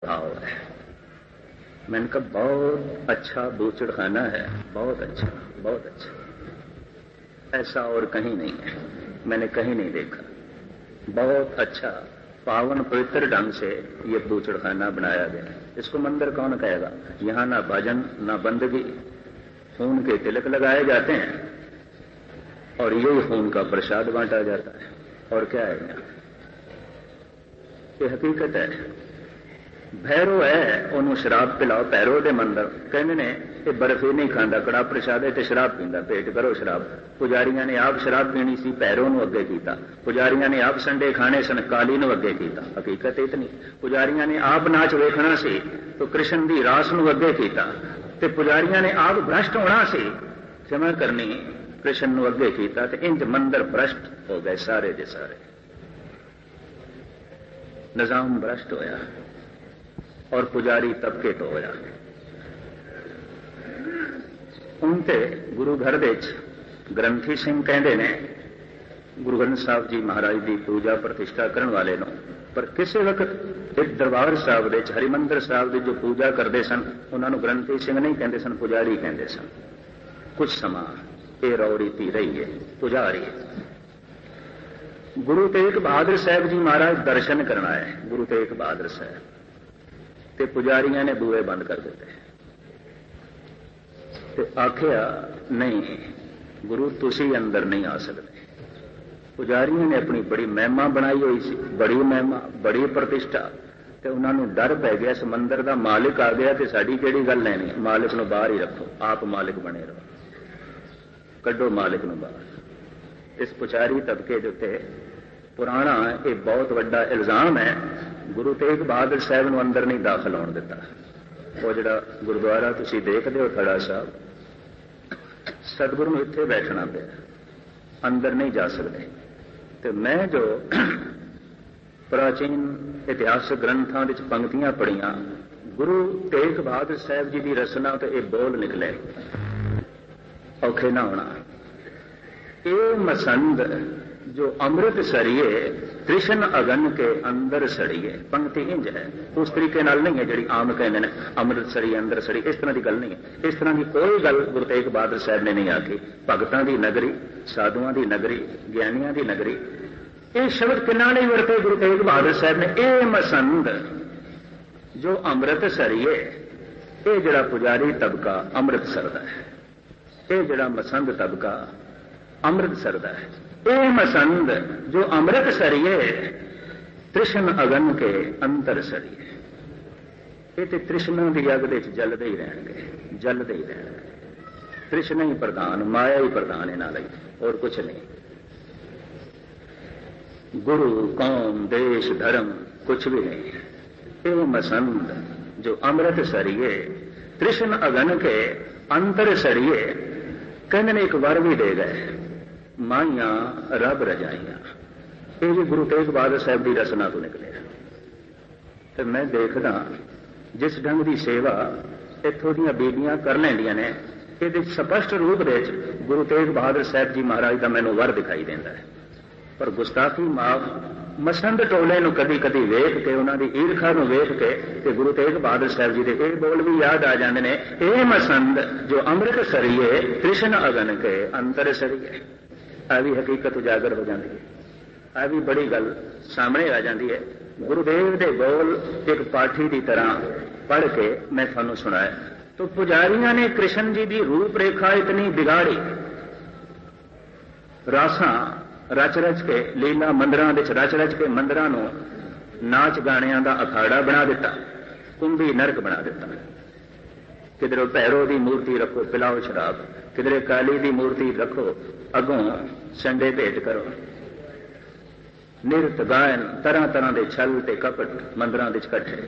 भाव है। मैंने कहा बहुत अच्छा बूचड़ खाना है, बहुत अच्छा, बहुत अच्छा, ऐसा और कहीं नहीं है, मैंने कहीं नहीं देखा। बहुत अच्छा पावन पवित्र ढंग से ये बूचड़ खाना बनाया गया। इसको मंदिर कौन कहेगा? यहां ना भजन ना बंदगी, खून के तिलक लगाए जाते हैं और यही खून का प्रसाद बांटा जाता है। और क्या है यहाँ? ये हकीकत है। भैरो है, उन्होंने शराब पिलाओ, भैरो दे मंदिर कहने ने ये बर्फी नहीं खाता, कड़ा प्रसाद है, शराब पींदा, पेट करो शराब। पुजारियां ने आप शराब पीनी सी, भैरो नूं अगे कीता। पुजारियां ने आप संडे खाने सन, काली नूं अगे कीता। हकीकत इतनी, पुजारियां ने आप नाच वेखना सी तो कृष्ण दी रास नूं अगे कीता, ते पुजारियां ने आप भ्रष्ट होना सी, क्षमा करनी, कृष्ण नूं अगे कीता, ते इंज मंदिर भ्रष्ट हो गए सारे दे सारे। निजाम भ्रष्ट होया और पुजारी तबके तो होया। उनते गुरु घर दे ग्रंथी सिंह कहते ने गुरु ग्रंथ साहब जी महाराज की पूजा प्रतिष्ठा करने वाले नो, पर किसी वक्त एक दरबार साहब दे हरिमंदिर साहब की जो पूजा करते सन उन्होंने ग्रंथी सिंह नहीं कहते सन, पुजारी कहते सन। कुछ समा ये रौड़ी पी रही है, पुजारी। गुरु तेग बहादुर साहब जी महाराज दर्शन करना है, गुरु तेग बहादुर साहब, ते पुजारियां ने बूहे बंद कर दिते ते आखिया नहीं गुरु तुसी अंदर नहीं आ सकते। पुजारियों ने अपनी बड़ी महिमा बनाई हुई सी, बड़ी महिमा, बड़ी प्रतिष्ठा, ते उन्होंने डर पै गया इस मंदिर का मालिक आ गया, ते साडी किहड़ी गल लैनी, मालिक नूं बाहर ही रखो, आप मालिक बने रहो, कड्डो मालिक नूं बाहर। इस पुजारी तबके दे उत्ते पुराना ये बहुत वड्डा इल्जाम है, गुरु तेग बहादुर साहब नूं अंदर नहीं दाखिल होण दिता। वो जिहड़ा गुरुद्वारा तुसीं देखदे हो थड़ा साहब, सतगुरु नूं इत्थे बैठना पिया, अंदर नहीं जा सकते। तो मैं जो प्राचीन इतिहासक ग्रंथां विच पंक्तियां पढ़ियां, गुरु तेग बहादुर साहब जी की रचना तो ये बोल निकले, औखे ना होना। ये मसंद जो अमृत सरिए कृष्ण अगन के अंदर सड़िए, पंक्ति इंज है, उस तरीके नाल नहीं है जी आम कहते हैं अमृत सरिए अंदर सड़ी, इस तरह की गल नहीं है। इस तरह की कोई गल गुरु तेग बहादुर साहब ने नहीं आखी। भगतां की नगरी, साधुआं की नगरी, ज्ञानियां की नगरी, ये शब्द किन्ना नहीं वरते गुरु तेग बहादुर साहब ने। ये मसंद जो अमृत सरिए, ये जड़ा पुजारी तबका अमृत सरदा है, ये जड़ा मसंद तबका अमृत सरदा है। ये मसंद जो अमृत सरिए कृष्ण अगन के अंतर सरिए, ये तो कृष्ण की अग दे जलते ही रहणगे, जलते ही रहणगे। कृष्ण ही प्रधान, माया ही प्रधान इन्हां लई, और कुछ नहीं। गुरु कौम देश धर्म कुछ भी नहीं है। ये मसंद जो अमृत सरिए कृष्ण अगन के अंतर सरिए, कहने ने एक वर भी दे गए, माइया रब रजाइया। ये भी गुरु तेग बहादुर साहब की रचना तो निकले। तो मैं देखदा जिस ढंग की सेवा इत्थों दी बीबियां कर लैंदियां ने, ये स्पष्ट रूप दे गुरु तेग बहादुर साहब जी महाराज का मैनूं वर दिखाई देता है। पर गुस्ताखी माफ, मसंद टोले नूं कदी कदी वेख के, उन्हां दी ईर्खा नूं वेख के ते गुरु तेग बहादुर साहब जी दे ये बोल भी याद आ जांदे ने, ये मसंद जो अमृत सरिए कृष्ण अगन के अंतर सरिए। आ भी हकीकत उजागर हो जाती है, आ भी बड़ी गल सामने आ जाती है। गुरुदेव दे बोल एक पाठी की तरह पढ़ के मैं थानू सुनाया। तो पुजारियों ने कृष्ण जी की रूपरेखा इतनी बिगाड़ी, रासां रच रच के, लीला मंदिरां विच रच रच के मंदिरां नूं नाच गाणियां दा अखाड़ा बना दिता, कुंभी नरक बना दिता। किधरे भैरो की मूर्ति रखो, पिलाओ शराब, किधरे काली की मूर्ति रखो, अगों संडे भेंट करो, निरत गायन, तरह तरह के छल ते कपट मंदिरां विच इकट्ठे।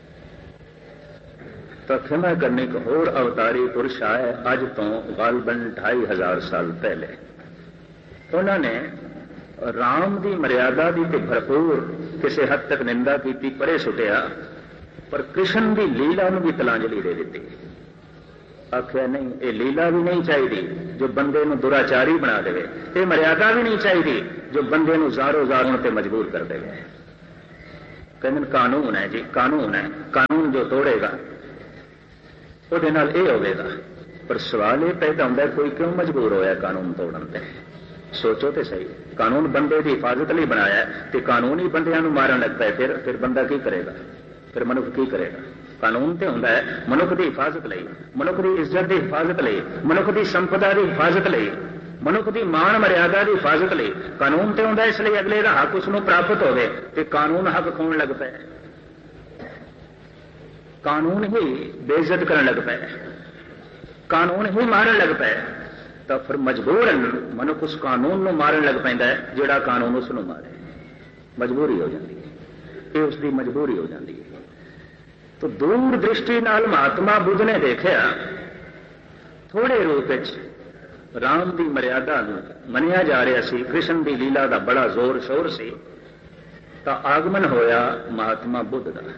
तो क्षमा करने को होर अवतारी पुरुष आए अज तो गालबन 2500 साल पहले। उन्होंने राम की मर्यादा की तो भरपूर किसी हद तक निंदा की, परे सुटिया, पर कृष्ण की लीला नूं भी तलांजलि दे दी। आख्या नहीं, ये लीला भी नहीं चाहिए जो बंदे नूं दुराचारी बना देवे, ये मर्यादा भी नहीं चाहिए जो बंदे नूं ज़ारो ज़ार होण ते मजबूर कर देवे। कहंदे कानून है जी, कानून है, कानून ਕਾਨੂੰਨ ਜੋ ਤੋੜੇਗਾ ਉਹਦੇ ਨਾਲ ਇਹ ਹੋਵੇਗਾ। ਪਰ ਸਵਾਲ ਇਹ ਪੈਦਾ ਹੁੰਦਾ ਕੋਈ ਕਿਉਂ ਮਜਬੂਰ ਹੋਇਆ ਕਾਨੂੰਨ ਤੋੜਨ ਤੇ? ਸੋਚੋ ਤੇ ਸਹੀ। ਕਾਨੂੰਨ ਬੰਦੇ ਦੀ ਹਿਫਾਜ਼ਤ ਲਈ ਬਣਾਇਆ ਤੇ ਕਾਨੂੰਨ ਹੀ ਬੰਦਿਆਂ ਨੂੰ ਮਾਰਨ ਲੱਗ ਪਏ, ਫਿਰ ਬੰਦਾ ਕੀ ਕਰੇਗਾ? ਫਿਰ ਮਨੁੱਖ ਕੀ ਕਰੇਗਾ? ਕਾਨੂੰਨ ਤੇ ਹੁੰਦਾ ਹੈ ਮਨੁੱਖ ਦੀ ਹਿਫਾਜ਼ਤ ਲਈ, ਮਨੁੱਖ ਦੀ ਇੱਜ਼ਤ ਦੀ ਹਿਫਾਜ਼ਤ ਲਈ, ਮਨੁੱਖ ਦੀ ਸੰਪਦਾ ਦੀ ਹਿਫਾਜ਼ਤ ਲਈ, ਮਨੁੱਖ ਦੀ ਮਾਣ ਮਰਿਆਦਾ ਦੀ ਹਿਫਾਜ਼ਤ ਲਈ। ਕਾਨੂੰਨ ਤੇ ਹੁੰਦਾ ਇਸ ਲਈ ਅਗਲੇ ਦਾ ਹੱਕ ਉਸ ਨੂੰ ਪ੍ਰਾਪਤ ਹੋਵੇ, ਤੇ ਕਾਨੂੰਨ ਹੱਕ ਖੋਣ ਲੱਗ ਪਏ, ਕਾਨੂੰਨ ਹੀ ਬੇਇੱਜ਼ਤ ਕਰਨ ਲੱਗ ਪਏ, ਕਾਨੂੰਨ ਹੀ ਮਾਰਨ ਲੱਗ ਪਏ, ਤਾਂ ਫਿਰ ਮਜਬੂਰਨ ਮਨੁੱਖ ਉਸ ਕਾਨੂੰਨ ਨੂੰ ਮਾਰਨ ਲੱਗ ਪੈਂਦਾ ਹੈ ਜਿਹੜਾ ਕਾਨੂੰਨ ਉਸ ਨੂੰ ਮਾਰੇ। ਮਜਬੂਰੀ ਹੋ ਜਾਂਦੀ ਹੈ, ਇਹ ਉਸ ਦੀ ਮਜਬੂਰੀ ਹੋ ਜਾਂਦੀ ਹੈ। ਤਾਂ ਦੂਰ ਦ੍ਰਿਸ਼ਟੀ ਨਾਲ ਮਹਾਤਮਾ ਬੁੱਧ ਨੇ ਦੇਖਿਆ ਥੋੜੇ ਰੂਪ ਵਿੱਚ ਰਾਮ ਦੀ ਮਰਿਆਦਾ ਨੂੰ ਮੰਨਿਆ ਜਾ ਰਿਹਾ ਸੀ, ਕ੍ਰਿਸ਼ਨ ਦੀ ਲੀਲਾ ਦਾ ਬੜਾ ਜ਼ੋਰ ਸ਼ੋਰ ਸੀ, ਤਾਂ ਆਗਮਨ ਹੋਇਆ ਮਹਾਤਮਾ ਬੁੱਧ ਦਾ।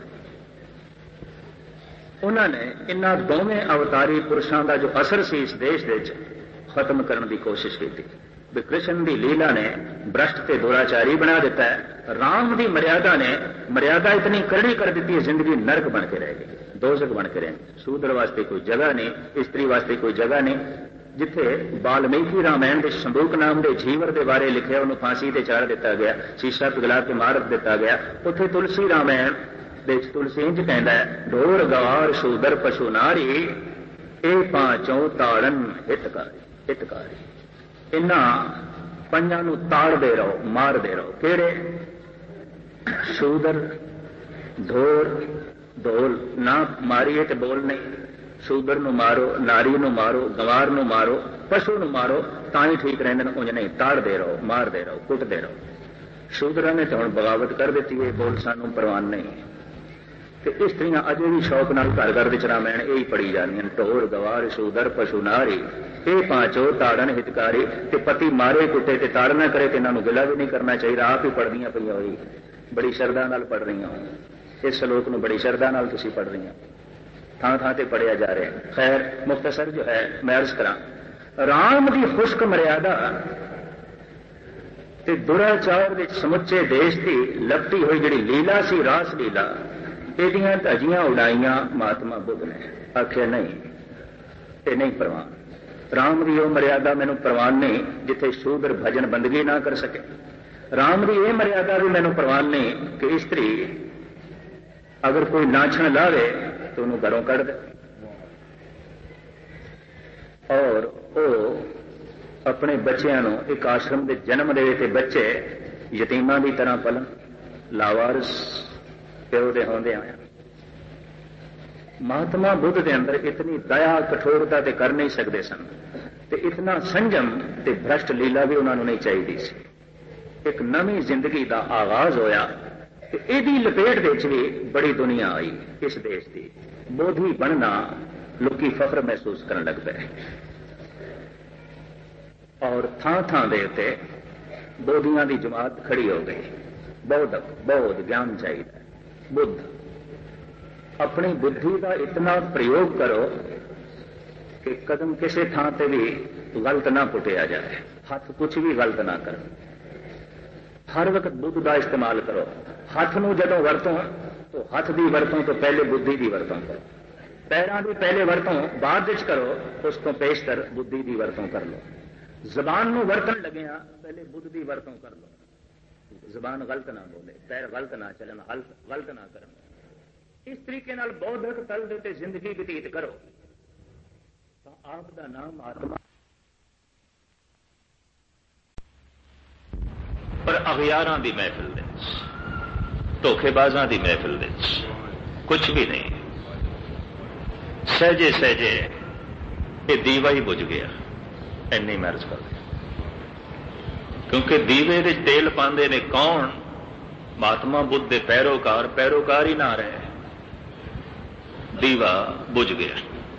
ਉਹਨਾਂ ਨੇ ਇਹਨਾਂ ਦੋਵੇਂ ਅਵਤਾਰੀ ਪੁਰਸ਼ਾਂ ਦਾ ਜੋ ਅਸਰ ਸੀ ਇਸ ਦੇਸ਼ ਦੇ ਵਿੱਚ ਖਤਮ ਕਰਨ ਦੀ ਕੋਸ਼ਿਸ਼ ਕੀਤੀ। ਵੀ ਕ੍ਰਿਸ਼ਨ ਦੀ ਲੀਲਾ ਨੇ ਭ੍ਰਸ਼ਟ ਤੇ ਦੁਰਾਚਾਰੀ ਬਣਾ ਦਿੱਤਾ ਹੈ, ਰਾਮ ਦੀ ਮਰਿਆਦਾ ਨੇ ਮਰਿਆਦਾ ਇਤਨੀ ਕਰੜੀ ਕਰ ਦਿੱਤੀ ਹੈ, ਜ਼ਿੰਦਗੀ ਨਰਕ ਬਣ ਕੇ ਰਹਿ ਗਈ, ਦੋਜ਼ਖ ਬਣ ਕੇ ਰਹਿ ਗਈ। ਸ਼ੂਦਰ ਵਾਸਤੇ ਕੋਈ ਜਗ੍ਹਾ ਨਹੀਂ, ਇਸਤਰੀ ਵਾਸਤੇ ਕੋਈ ਜਗ੍ਹਾ ਨਹੀਂ। ਜਿੱਥੇ ਵਾਲਮੀਕੀ ਰਾਮਾਇਣ ਦੇ ਸ਼ੰਭੂਕ ਨਾਮ ਦੇ ਜੀਵਰ ਦੇ ਬਾਰੇ ਲਿਖਿਆ ਉਹਨੂੰ ਫਾਂਸੀ ਤੇ ਚਾੜ ਦਿੱਤਾ ਗਿਆ, ਸ਼ੀਸ਼ਾ ਪਿਘਲਾ ਕੇ ਮਾਰ ਦਿੱਤਾ ਗਿਆ। ਉੱਥੇ ਤੁਲਸੀ ਰਾਮਾਇਣ ਦੇ ਤੁਲਸੀ ਇੰਜ ਕਹਿੰਦਾ ਹੈ, ਢੋਰ ਗਵਾਰ ਸ਼ੂਦਰ ਪਸ਼ੂ ਨਾਰੀ ਇਹ ਪਾਂਚੋਂ ਤਾੜਨ ਹਿਤਕਾਰੀ। ਇਹਨਾਂ ਪੰਜਾਂ ਨੂੰ ਤਾੜਦੇ ਰਹੋ, ਮਾਰਦੇ ਰਹੋ। ਕਿਹੜੇ? ਸ਼ੂਦਰ, ਢੋਰ, ਢੋਲ ਨਾ ਮਾਰੀਏ ਤੇ ਬੋਲ ਨਹੀਂ, ਸ਼ੂਦਰ ਨੂੰ ਮਾਰੋ, ਨਾਰੀ ਨੂੰ ਮਾਰੋ, ਗਵਾਰ ਨੂੰ ਮਾਰੋ, ਪਸ਼ੂ ਨੂੰ ਮਾਰੋ, ਤਾਂ ਹੀ ਠੀਕ ਰਹਿੰਦੇ ਨੇ, ਉਂਝ ਨਹੀਂ। ਤਾੜਦੇ ਰਹੋ, ਮਾਰਦੇ ਰਹੋ, ਕੁੱਟਦੇ ਰਹੋ। ਸ਼ੂਦਰਾਂ ਨੇ ਤਾਂ ਹੁਣ ਬਗਾਵਤ ਕਰ ਦਿੱਤੀ ਹੈ, ਬੋਲ ਸਾਨੂੰ ਪ੍ਰਵਾਨ ਨਹੀਂ। ਤੇ ਇਸਤਰੀਆਂ ਅਜੇ ਵੀ ਸ਼ੌਕ ਨਾਲ ਘਰ ਘਰ ਵਿੱਚ ਰਾਮਾਇਣ ਇਹੀ ਪੜੀ ਜਾਂਦੀਆਂ ਨੇ, ਢੋਰ ਗਵਾਰ ਸ਼ੂਦਰ ਪਸ਼ੂ ਨਾਰੀ ਇਹ ਪਾਂਚੋ ਤਾੜਨ ਹਿਤਕਾਰੀ। ਤੇ ਪਤੀ ਮਾਰੇ ਕੁੱਟੇ ਤੇ ਤਾੜ ਨਾ ਕਰੇ ਤੇ ਇਹਨਾਂ ਨੂੰ ਗਿਲਾ ਵੀ ਨਹੀਂ ਕਰਨਾ ਚਾਹੀਦਾ। ਆਪ ਹੀ ਪੜ੍ਹਦੀਆਂ ਪਈਆਂ ਹੋਈ, ਬੜੀ ਸ਼ਰਧਾ ਨਾਲ ਪੜ੍ਹ ਰਹੀਆਂ ਹੋ, ਇਸ ਸ਼ਲੋਕ ਨੂੰ ਬੜੀ ਸ਼ਰਧਾ ਨਾਲ ਤੁਸੀਂ ਪੜ੍ਹ ਰਹੀਆਂ, ਥਾਂ ਥਾਂ ਤੇ ਪੜਿਆ ਜਾ ਰਿਹਾ। ਖੈਰ ਮੁਖਤਸਰ ਜੋ ਹੈ ਮੈਂ ਅਰਜ਼ ਕਰਾਂ, ਰਾਮ ਦੀ ਖੁਸ਼ਕ ਮਰਿਆਦਾ ਤੇ ਦੁਰਾਚਾਰ ਵਿੱਚ ਸਮੁੱਚੇ ਦੇਸ਼ ਦੀ ਲਪਟੀ ਹੋਈ ਜਿਹੜੀ ਲੀਲਾ ਸੀ, ਰਾਸ ਲੀਲਾ, ਇਹਦੀਆਂ ਧੱਜੀਆਂ ਉਡਾਈਆਂ ਮਹਾਤਮਾ ਬੁੱਧ ਨੇ। ਆਖਿਆ ਨਹੀਂ, ਇਹ ਨਹੀਂ ਪ੍ਰਵਾਨ। ਰਾਮ ਦੀ ਉਹ ਮਰਿਆਦਾ ਮੈਨੂੰ ਪ੍ਰਵਾਨ ਨਹੀਂ ਜਿੱਥੇ ਸ਼ੂਦਰ ਭਜਨ ਬੰਦਗੀ ਨਾ ਕਰ ਸਕੇ। ਰਾਮ ਦੀ ਇਹ ਮਰਿਆਦਾ ਵੀ ਮੈਨੂੰ ਪ੍ਰਵਾਨ ਨਹੀਂ ਕਿ ਇਸਤਰੀ ਅਗਰ ਕੋਈ ਨਾਛਣ ਲਾਵੇ ਤਾਂ ਉਹਨੂੰ ਘਰੋਂ ਕੱਢ ਦੇ, ਔਰ ਉਹ ਆਪਣੇ ਬੱਚਿਆਂ ਨੂੰ ਇੱਕ ਆਸ਼ਰਮ ਦੇ ਜਨਮ ਦੇਵੇ ਤੇ ਬੱਚੇ ਯਤੀਮਾਂ ਦੀ ਤਰ੍ਹਾਂ ਪਲਣ, ਲਾਵਾਰਸ ਪਿਓ ਦੇ ਹੁੰਦੇ ਆਇਆ। ਮਹਾਤਮਾ ਬੁੱਧ ਦੇ ਅੰਦਰ ਇਤਨੀ ਦਇਆ ਕਠੋਰਤਾ ਤੇ ਕਰ ਨਹੀਂ ਸਕਦੇ ਸਨ, ਤੇ ਇਤਨਾ ਸੰਜਮ ਤੇ ਭ੍ਰਸ਼ਟ ਲੀਲਾ ਵੀ ਉਹਨਾਂ ਨੂੰ ਨਹੀਂ ਚਾਹੀਦੀ ਸੀ। ਇੱਕ ਨਵੀਂ ਜ਼ਿੰਦਗੀ ਦਾ ਆਗਾਜ਼ ਹੋਇਆ ਤੇ ਇਹਦੀ ਲਪੇਟ ਦੇ ਵਿੱਚ ਵੀ ਬੜੀ ਦੁਨੀਆ ਆਈ। ਇਸ ਦੇਸ਼ ਦੀ ਬੋਧੀ ਬਣਨਾ ਲੋਕੀ ਫਖਰ ਮਹਿਸੂਸ ਕਰਨ ਲੱਗ ਪਏ, ਔਰ ਥਾਂ ਥਾਂ ਦੇ ਉੱਤੇ ਬੋਧੀਆਂ ਦੀ ਜਮਾਤ ਖੜੀ ਹੋ ਗਈ। ਬਹੁਤ ਗਿਆਨ ਚਾਹੀਦਾ। ਬੁੱਧ ਆਪਣੀ ਬੁੱਧੀ ਦਾ ਇਤਨਾ ਪ੍ਰਯੋਗ ਕਰੋ ਕਿ ਕਦਮ ਕਿਸੇ ਥਾਂ ਤੇ ਵੀ ਗਲਤ ਨਾ ਪੁੱਟਿਆ ਜਾਏ, ਹੱਥ ਕੁਝ ਵੀ ਗਲਤ ਨਾ ਕਰੋ। ਹਰ ਵਕਤ ਬੁੱਧ ਦਾ ਇਸਤੇਮਾਲ ਕਰੋ। ਹੱਥ ਨੂੰ ਜਦੋਂ ਵਰਤੋਂ ਤਾਂ ਹੱਥ ਦੀ ਵਰਤੋਂ ਤੋਂ ਪਹਿਲੇ ਬੁੱਧੀ ਦੀ ਵਰਤੋਂ ਕਰੋ। ਪੈਰਾਂ ਦੀ ਪਹਿਲੇ ਵਰਤੋਂ ਬਾਅਦ ਵਿੱਚ ਕਰੋ, ਉਸ ਤੋਂ ਪੇਸ਼ਤਰ ਬੁੱਧੀ ਦੀ ਵਰਤੋਂ ਕਰ ਲਓ। ਜ਼ਬਾਨ ਨੂੰ ਵਰਤਣ ਲੱਗਿਆ ਪਹਿਲੇ ਬੁੱਧ ਦੀ ਵਰਤੋਂ ਕਰ ਲਓ। ਜ਼ਬਾਨ ਗਲਤ ਨਾ ਬੋਲੇ, ਪੈਰ ਗਲਤ ਨਾ ਚੱਲਣ, ਹੱਥ ਗਲਤ ਨਾ ਕਰਨ। ਇਸ ਤਰੀਕੇ ਨਾਲ ਬੌਧਿਕ ਤਲ ਦੇ ਉੱਤੇ ਜ਼ਿੰਦਗੀ ਬਤੀਤ ਕਰੋ ਤਾਂ ਆਪ ਦਾ ਨਾਮ ਆਤਮਾ। ਪਰ ਅਗਿਆਰਾਂ ਦੀ ਮਹਿਫਿਲ ਵਿੱਚ, ਧੋਖੇਬਾਜ਼ਾਂ ਦੀ ਮਹਿਫਿਲ ਵਿੱਚ ਕੁਝ ਵੀ ਨਹੀਂ। ਸਹਿਜੇ ਸਹਿਜੇ ਇਹ ਦੀਵਾ ਹੀ ਬੁਝ ਗਿਆ, ਇੰਨੀ ਮਰਜ਼ ਕਰ। ਕਿਉਂਕਿ ਦੀਵੇ ਵਿੱਚ ਤੇਲ ਪਾਉਂਦੇ ਨੇ ਕੌਣ? ਮਹਾਤਮਾ ਬੁੱਧ ਦੇ ਪੈਰੋਕਾਰ ਹੀ ਨਾ ਰਹੇ। ਦੀਵਾ ਬੁਝ ਗਿਆ।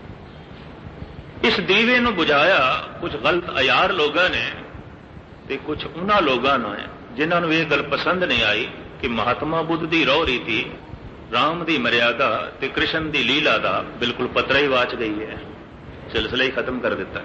ਇਸ ਦੀਵੇ ਨੂੰ ਬੁਝਾਇਆ ਕੁਝ ਗਲਤ ਅਯਾਰ ਲੋਕਾਂ ਨੇ ਤੇ ਕੁਝ ਉਹਨਾਂ ਲੋਕਾਂ ਨੇ ਜਿਨ੍ਹਾਂ ਨੂੰ ਇਹ ਗੱਲ ਪਸੰਦ ਨਹੀਂ ਆਈ ਕਿ ਮਹਾਤਮਾ ਬੁੱਧ ਦੀ ਰਹੁ ਰੀਤੀ, ਰਾਮ ਦੀ ਮਰਿਆਦਾ ਤੇ ਕ੍ਰਿਸ਼ਨ ਦੀ ਲੀਲਾ ਦਾ ਬਿਲਕੁਲ ਪਤਰਾ ਹੀ ਵਾਚ ਗਈ ਹੈ, ਸਿਲਸਿਲਾ ਹੀ ਖਤਮ ਕਰ ਦਿੱਤਾ ਹੈ।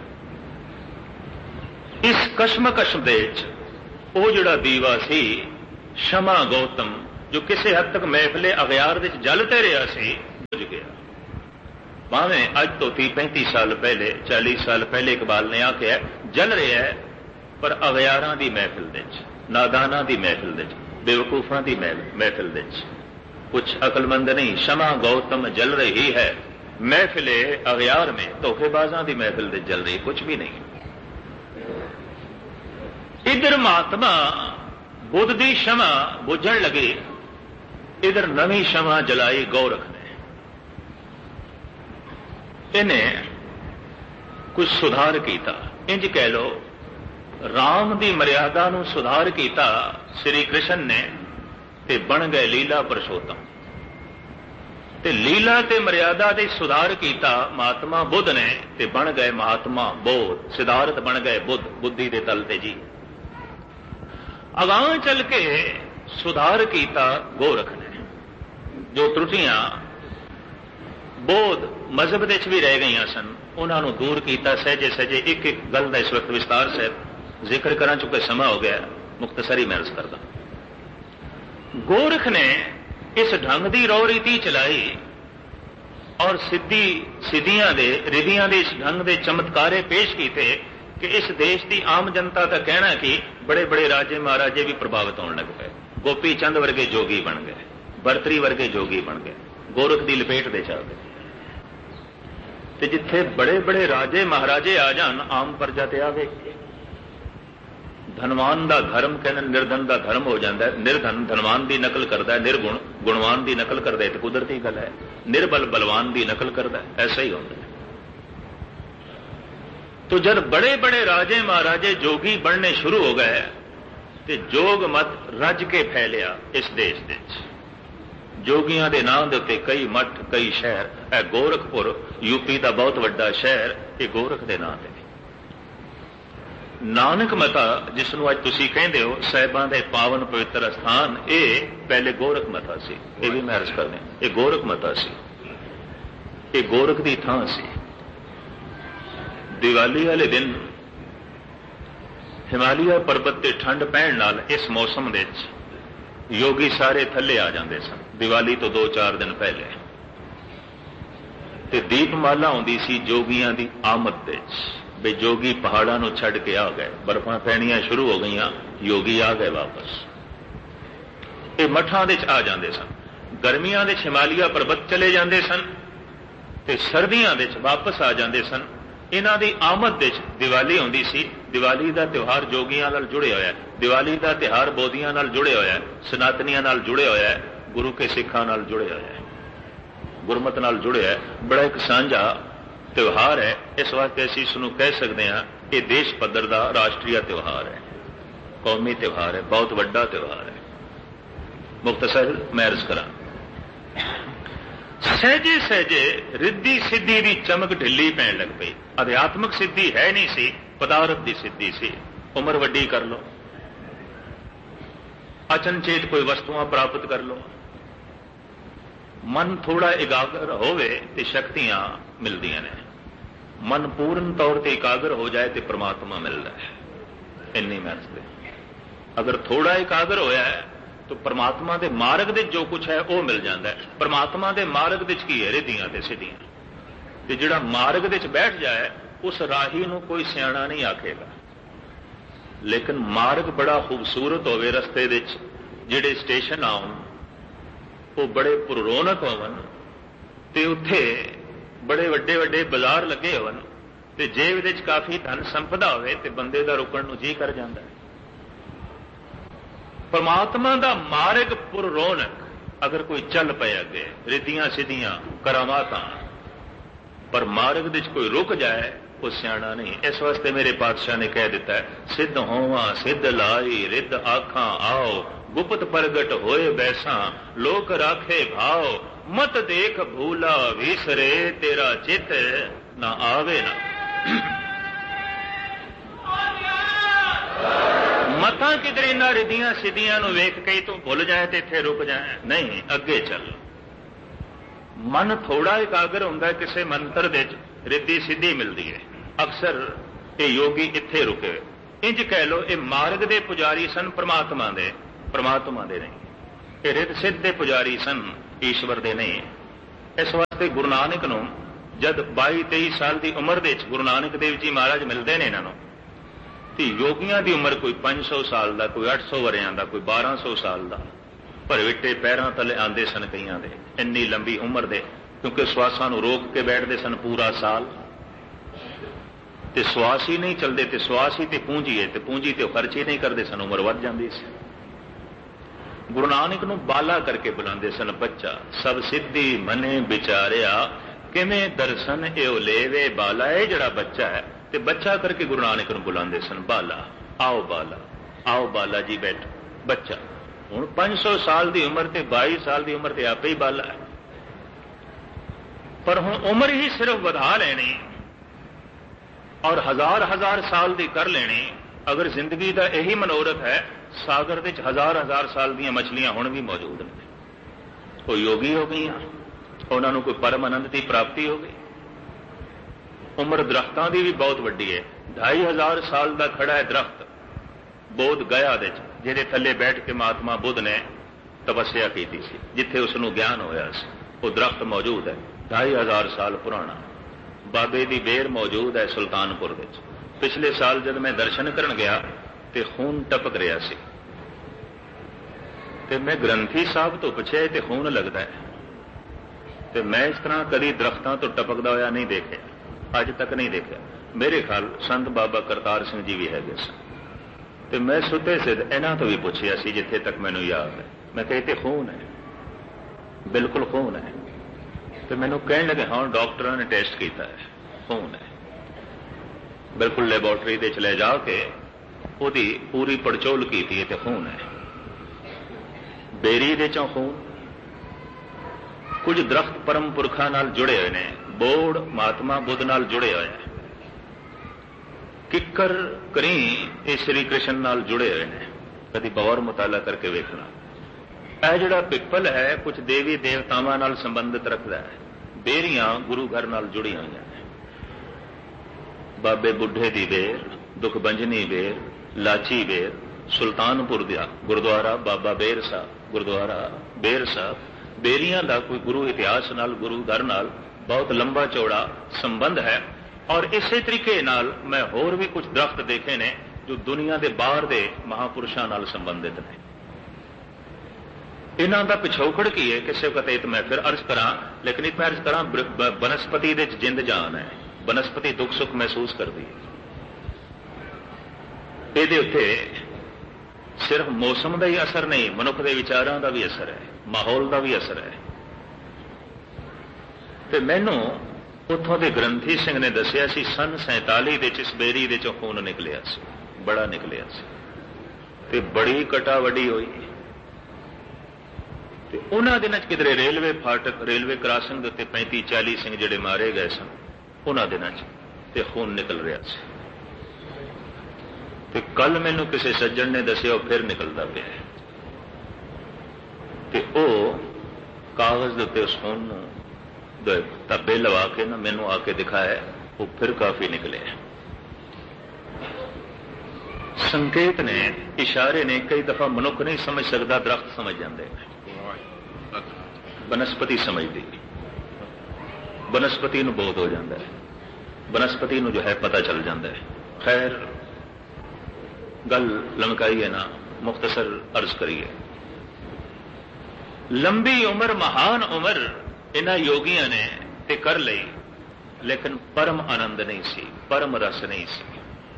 ਇਸ ਕਸ਼ਮਕਸ਼ ਦੇ ਵਿੱਚ ਉਹ ਜਿਹੜਾ ਦੀਵਾ ਸੀ ਸ਼ਮਾ ਗੌਤਮ, ਜੋ ਕਿਸੇ ਹੱਦ ਤੱਕ ਮਹਿਫਲੇ ਅਗਿਆਰ ਵਿੱਚ ਜਲ ਤੇ ਰਿਹਾ ਸੀ, ਗਿਆ। ਭਾਵੇਂ ਅੱਜ ਤੋਂ 30-35 ਸਾਲ ਪਹਿਲੇ, 40 ਸਾਲ ਪਹਿਲੇ ਇਕਬਾਲ ਨੇ ਆਖਿਆ ਜਲ ਰਿਹਾ ਹੈ, ਪਰ ਅਗਿਆਰਾਂ ਦੀ ਮਹਿਫਿਲ ਦੇ ਵਿੱਚ, ਨਾਦਾਨਾਂ ਦੀ ਮਹਿਫਿਲ ਦੇ ਵਿੱਚ, ਬੇਵਕੂਫਾਂ ਦੀ ਮਹਿਫਿਲ ਦੇ ਵਿੱਚ, ਕੁਛ ਅਕਲਮੰਦ ਨਹੀਂ। ਸ਼ਮਾ ਗੌਤਮ ਜਲ ਰਹੀ ਹੈ महफिले अगयार में, धोखेबाजा की महफिल से जल रही, कुछ भी नहीं। इधर महात्मा बुद्ध की क्षमा बुझण लगे, इधर नवी क्षमा जलाई गौरख ने। इन्हें कुछ सुधार किया, इंज कह लो राम की मर्यादा नूं सुधार किया श्री कृष्ण ने, ते बन गए लीला पुरुषोत्तम। ते लीला ते मर्यादा दे सुधार किया महात्मा बुद्ध ने, ते बन गए महात्मा बोध, सिद्धार्थ बन गए बुद्ध, बुद्धि के तल ते जी। अगां चल के सुधार किया गोरख ने, जो त्रुटियां बोध मजहब दे भी रह गई सन, उन्होंने दूर किया सहजे सहजे। एक एक गल का इस वक्त विस्तार से जिक्र करा, चुके समा हो गया, मुख्तसरी मैं अर्ज करदा। गोरख ने इस ढंग की रौ रीति चलाई और सिद्धियां दे रिधियां दे इस ढंग के चमत्कारे पेश किए कि इस देश की आम जनता का कहना कि बड़े बड़े राजे महाराजे भी प्रभावित होने लग पे। गोपी चंद वर्गे जोगी बन गए, बरतरी वर्गे जोगी बन गए, गोरख की लपेट दे चल गए। ते जिथे बड़े बड़े राजे महाराजे आ जान, आम प्रजा ते आवे। धनवान का धर्म कहना निर्धन का धर्म हो जाता है। निर्धन धनवान की नकल करता है, निर्गुण गुणवान की नकल करता है, तो कुदरती गल है। निर्बल बलवान की नकल करता है, ऐसा ही होता है। तो जब बड़े बड़े राजे महाराजे जोगी बनने शुरू हो गए, तो जोग मत रज के फैलिया इस देश के। जोगियां के नाम के उत्ते कई मठ, कई शहर। है गोरखपुर यूपी का बहुत बड़ा शहर, ये गोरख के नाम से। नानक मता जिसनों अज तुसीं कहंदे हो साहिबां दे पावन पवित्र स्थान, ये पहले गोरख मता सी। ये भी मैं अर्ज कर दें, ये गोरख मता सी, ये गोरख की थां सी। दिवाली वाले दिन हिमालय पर्वत ते ठंड पैण नाल इस मौसम दे विच योगी सारे थल्ले आ जाते सन। दिवाली तो 2-4 दिन पहले ते दीपमाला आउंदी सी जोगियां दी आमद दे विच। बे जोगी पहाड़ों को छड़ के आ गए, बर्फां पैणियां शुरू हो गई, योगी आ गए वापस। ये मठां दे आ जाते सन, गर्मियां दे हिमालय पर्वत चले जाते सन, ते सर्दियां दे वापस आ जाते सन। इन्हां दी आमद दे दिवाली आउंदी सी। दिवाली का त्यौहार जोगियां नाल जुड़े होया है, दिवाली का त्यौहार बोधियां नाल जुड़े होया है, सनातनियां नाल जुड़े होया है, गुरु के सिखां नाल जुड़े होया है, गुरमत नाल जुड़े है। बड़ा एक सांझा त्यौहार है। इस वास्ते असीं इसनूं कह सकते हैं कि देश पद्धर का राष्ट्रीय त्यौहार है, कौमी त्यौहार है, बहुत वड्डा त्यौहार है। मुख्तसर मैं अर्ज करा, सहजे सहजे रिद्धि सिद्धि की चमक ढिली पैण लग पई। अध्यात्मक सिद्धि है नहीं सी, पदार्थ की सिद्धि सी। उम्र वड्डी कर लो, अचनचेत कोई वस्तुआं प्राप्त कर लो, मन थोड़ा एकाग्र होवे ते शक्तियां मिलदियां ने। मन पूर्ण तौर पर एकाग्र हो जाए तो परमात्मा मिलता है। इन्नी मेहनत अगर थोड़ा एकाग्र होया है तो परमात्मा के मार्ग दे जो कुछ है वह मिल जाता है। परमात्मा के मार्ग दे की है रिधियां ते सिद्धियां, ते जिहड़ा मार्ग दे बैठ जाए उस राही नूं कोई सियाणा नहीं आखेगा। लेकिन मार्ग बड़ा खूबसूरत होवे, रस्ते दे जिहड़े स्टेशन आउन वो बड़े पुररौनक होवन, ते उत्थे बड़े वड्डे वड्डे बाजार लगे होवन, ते जेब दे काफी धन संपदा होवे ते बंदे दा रुकण नूं जी कर जांदा है। परमात्मा दा मार्ग पुररौनक, अगर कोई चल पे अगे रिधियां सिद्धियां करामातां, पर मार्ग दे कोई रुक जाए वो सियाणा नहीं। इस वास्ते मेरे पातशाह ने कह दिता है, सिद्ध होवा सिद्ध लाई रिद्ध आखां आओ, गुप्त प्रगट होए बैसा लोक राखे भाव, मत देख भूला विसरे तेरा चित ना आवे ना। मतां किधर इन्हां रिधियां सिद्धियां नूं वेख के तू भुल जाए तो इत्थे रुक जाए, नहीं अगे चल। मन थोड़ा एकाग्र हुंदा है, किसी मंत्र दे रिद्धि सिद्धि मिलती है। अक्सर ये योगी इत्थे रुके। इंज कह लो ये मार्ग दे पुजारी सन, परमात्मा दे नहीं। ये रिद्ध सिद्ध दे पुजारी सन, ईश्वर दे नहीं। इस वास्ते गुरु नानक नूं जद 22-23 साल की उम्र दे गुरु नानक देव जी महाराज मिलते हैं इन्हों तो योगियों की उम्र कोई 500 साल का, कोई 800 वरियां का, कोई 1200 साल का, भरविटे पैरों तले आते सन कईयां दे, इन्नी लंबी उम्र दे, क्योंकि श्वासां नूं रोक के बैठते सन पूरा साल, ते श्वास ही नहीं चलते, तो श्वास ही तो पूंजी है, तो पूंजी तो खर्च ही नहीं करते सन, उम्र वध जाती सी। गुरु नानक नूं बाला करके बुलाते सन, बच्चा सब सिद्धि मने विचारिया किवें दर्शन एओ लेवे बाला, है जड़ा बच्चा है ते बच्चा करके गुरु नानक नूं बुलाते सन, बाला आओ बाला जी बैठो बच्चा। हुण 500 साल की उम्र ते 22 साल की उम्र ते आपे ही बाला है, पर हुण उम्र ही सिर्फ वधा लेनी और हजार साल की कर लेनी। अगर जिंदगी का यही मनोरथ है, सागर के हजार साल दी मछलियां हुण भी मौजूद ने, वो योगी हो गई, उन्होंने कोई परम आनंद की प्राप्ति हो गई। उम्र दरख्तां की भी बहुत वड्डी है, 2500 साल का खड़ा है दरख्त बोध गया दे, जिहदे थले बैठ के महात्मा बुद्ध ने तपस्या की सी, जिथे उसनूं ज्ञान होया सी, वो दरख्त मौजूद है 2500 साल पुराना। बाबे की बेर मौजूद है सुल्तानपुर दे। पिछले साल जब मैं दर्शन करन गया तो खून टपक रहा सी, ते मैं ग्रंथी साहब तो पूछे तो खून लगता है, तो मैं इस तरह कभी दरख्तां तो टपकदा होया नहीं देखा, अज तक नहीं देखा। मेरे ख्याल संत बाबा करतार सिंह जी भी है सन, तो मैं सुते सिद्ध इन्हां तो भी पूछया सी, जिथे तक मैनूं याद है। मैं कहते खून है, बिल्कुल खून है, तो मैनूं कहण लगे हाँ डॉक्टरों ने टेस्ट किया है, खून है, बिल्कुल लैबोरेटरी दे ले जाके ਉਹਦੀ पूरी पड़चोल की थी, तो खून है। बेरी दे चों खून, कुछ दरख्त परम पुरखा नाल जुड़े हुए हैं, बोड़ महात्मा बुद्ध नाल जुड़े हुए हैं, किकर करी ये श्री कृष्ण नाल जुड़े हुए हैं, कभी गौर मुताला करके वेखना। यह जिहड़ा पिपल है कुछ देवी देवतावां नाल संबंधित रखता है, बेरियां गुरु घर नाल जुड़ी हुई हैं, बाबे बुढ़े दी बेर, दुख बंजनी बेर, लाची बेर, सुल्तानपुर दिया गुरुद्वारा बाबा बेर साहब, गुरुद्वारा बेर साहब, बेरियां का कोई गुरु इतिहास नाल गुरु घर नाल बहुत लंबा चौड़ा संबंध है। और इसे तरीके नाल मैं होर भी कुछ दरख्त देखे ने जो दुनिया के बाहर के महापुरुषों नाल संबंधित ने। इन्हों का पिछोकड़ की है, किसी वक्त तो मैं फिर अर्ज करा, लेकिन एक मैं अर्ज करा, बनस्पति दे जिंद जान है, बनस्पति दुख सुख महसूस करती है। ਇਹਦੇ ਉੱਤੇ सिर्फ मौसम का ही असर नहीं, मनुख के विचारों का भी असर है, माहौल का भी असर है। तो मैनू उतों के ग्रंथी सिंह ने दसिया सी सन 47 दे इस बेरी दे चों खून निकलिया सी, बड़ा निकलिया सी, ते बड़ी कटा वड्डी हुई। ते उन्हां दिनां च किधरे रेलवे फाटक रेलवे क्रॉसिंग के उत्ते 35-40 सिंह जिहड़े मारे गए सन, उन्हां दिनां च ते खून निकल रहा सी। ते कल मैनू किसी सज्जन ने दसिया फिर निकलता पे, ते ओ कागज के उत्ते उस खून धब्बे लवा के ना मैनू आके दिखाया, वो फिर काफी निकले। संकेत ने, इशारे ने, कई दफा मनुख नहीं समझ सकता, दरख्त समझ जाते, बनस्पति समझती, बनस्पति नूं बोध हो जाता है, बनस्पति नूं जो है पता चल जाता है। खैर गल लमकाई है ना, मुख्तसर अर्ज करिए। लंबी उम्र महान उम्र इन्हां योगियों ने ते कर ली, लेकिन परम आनंद नहीं सी, परम रस नहीं सी।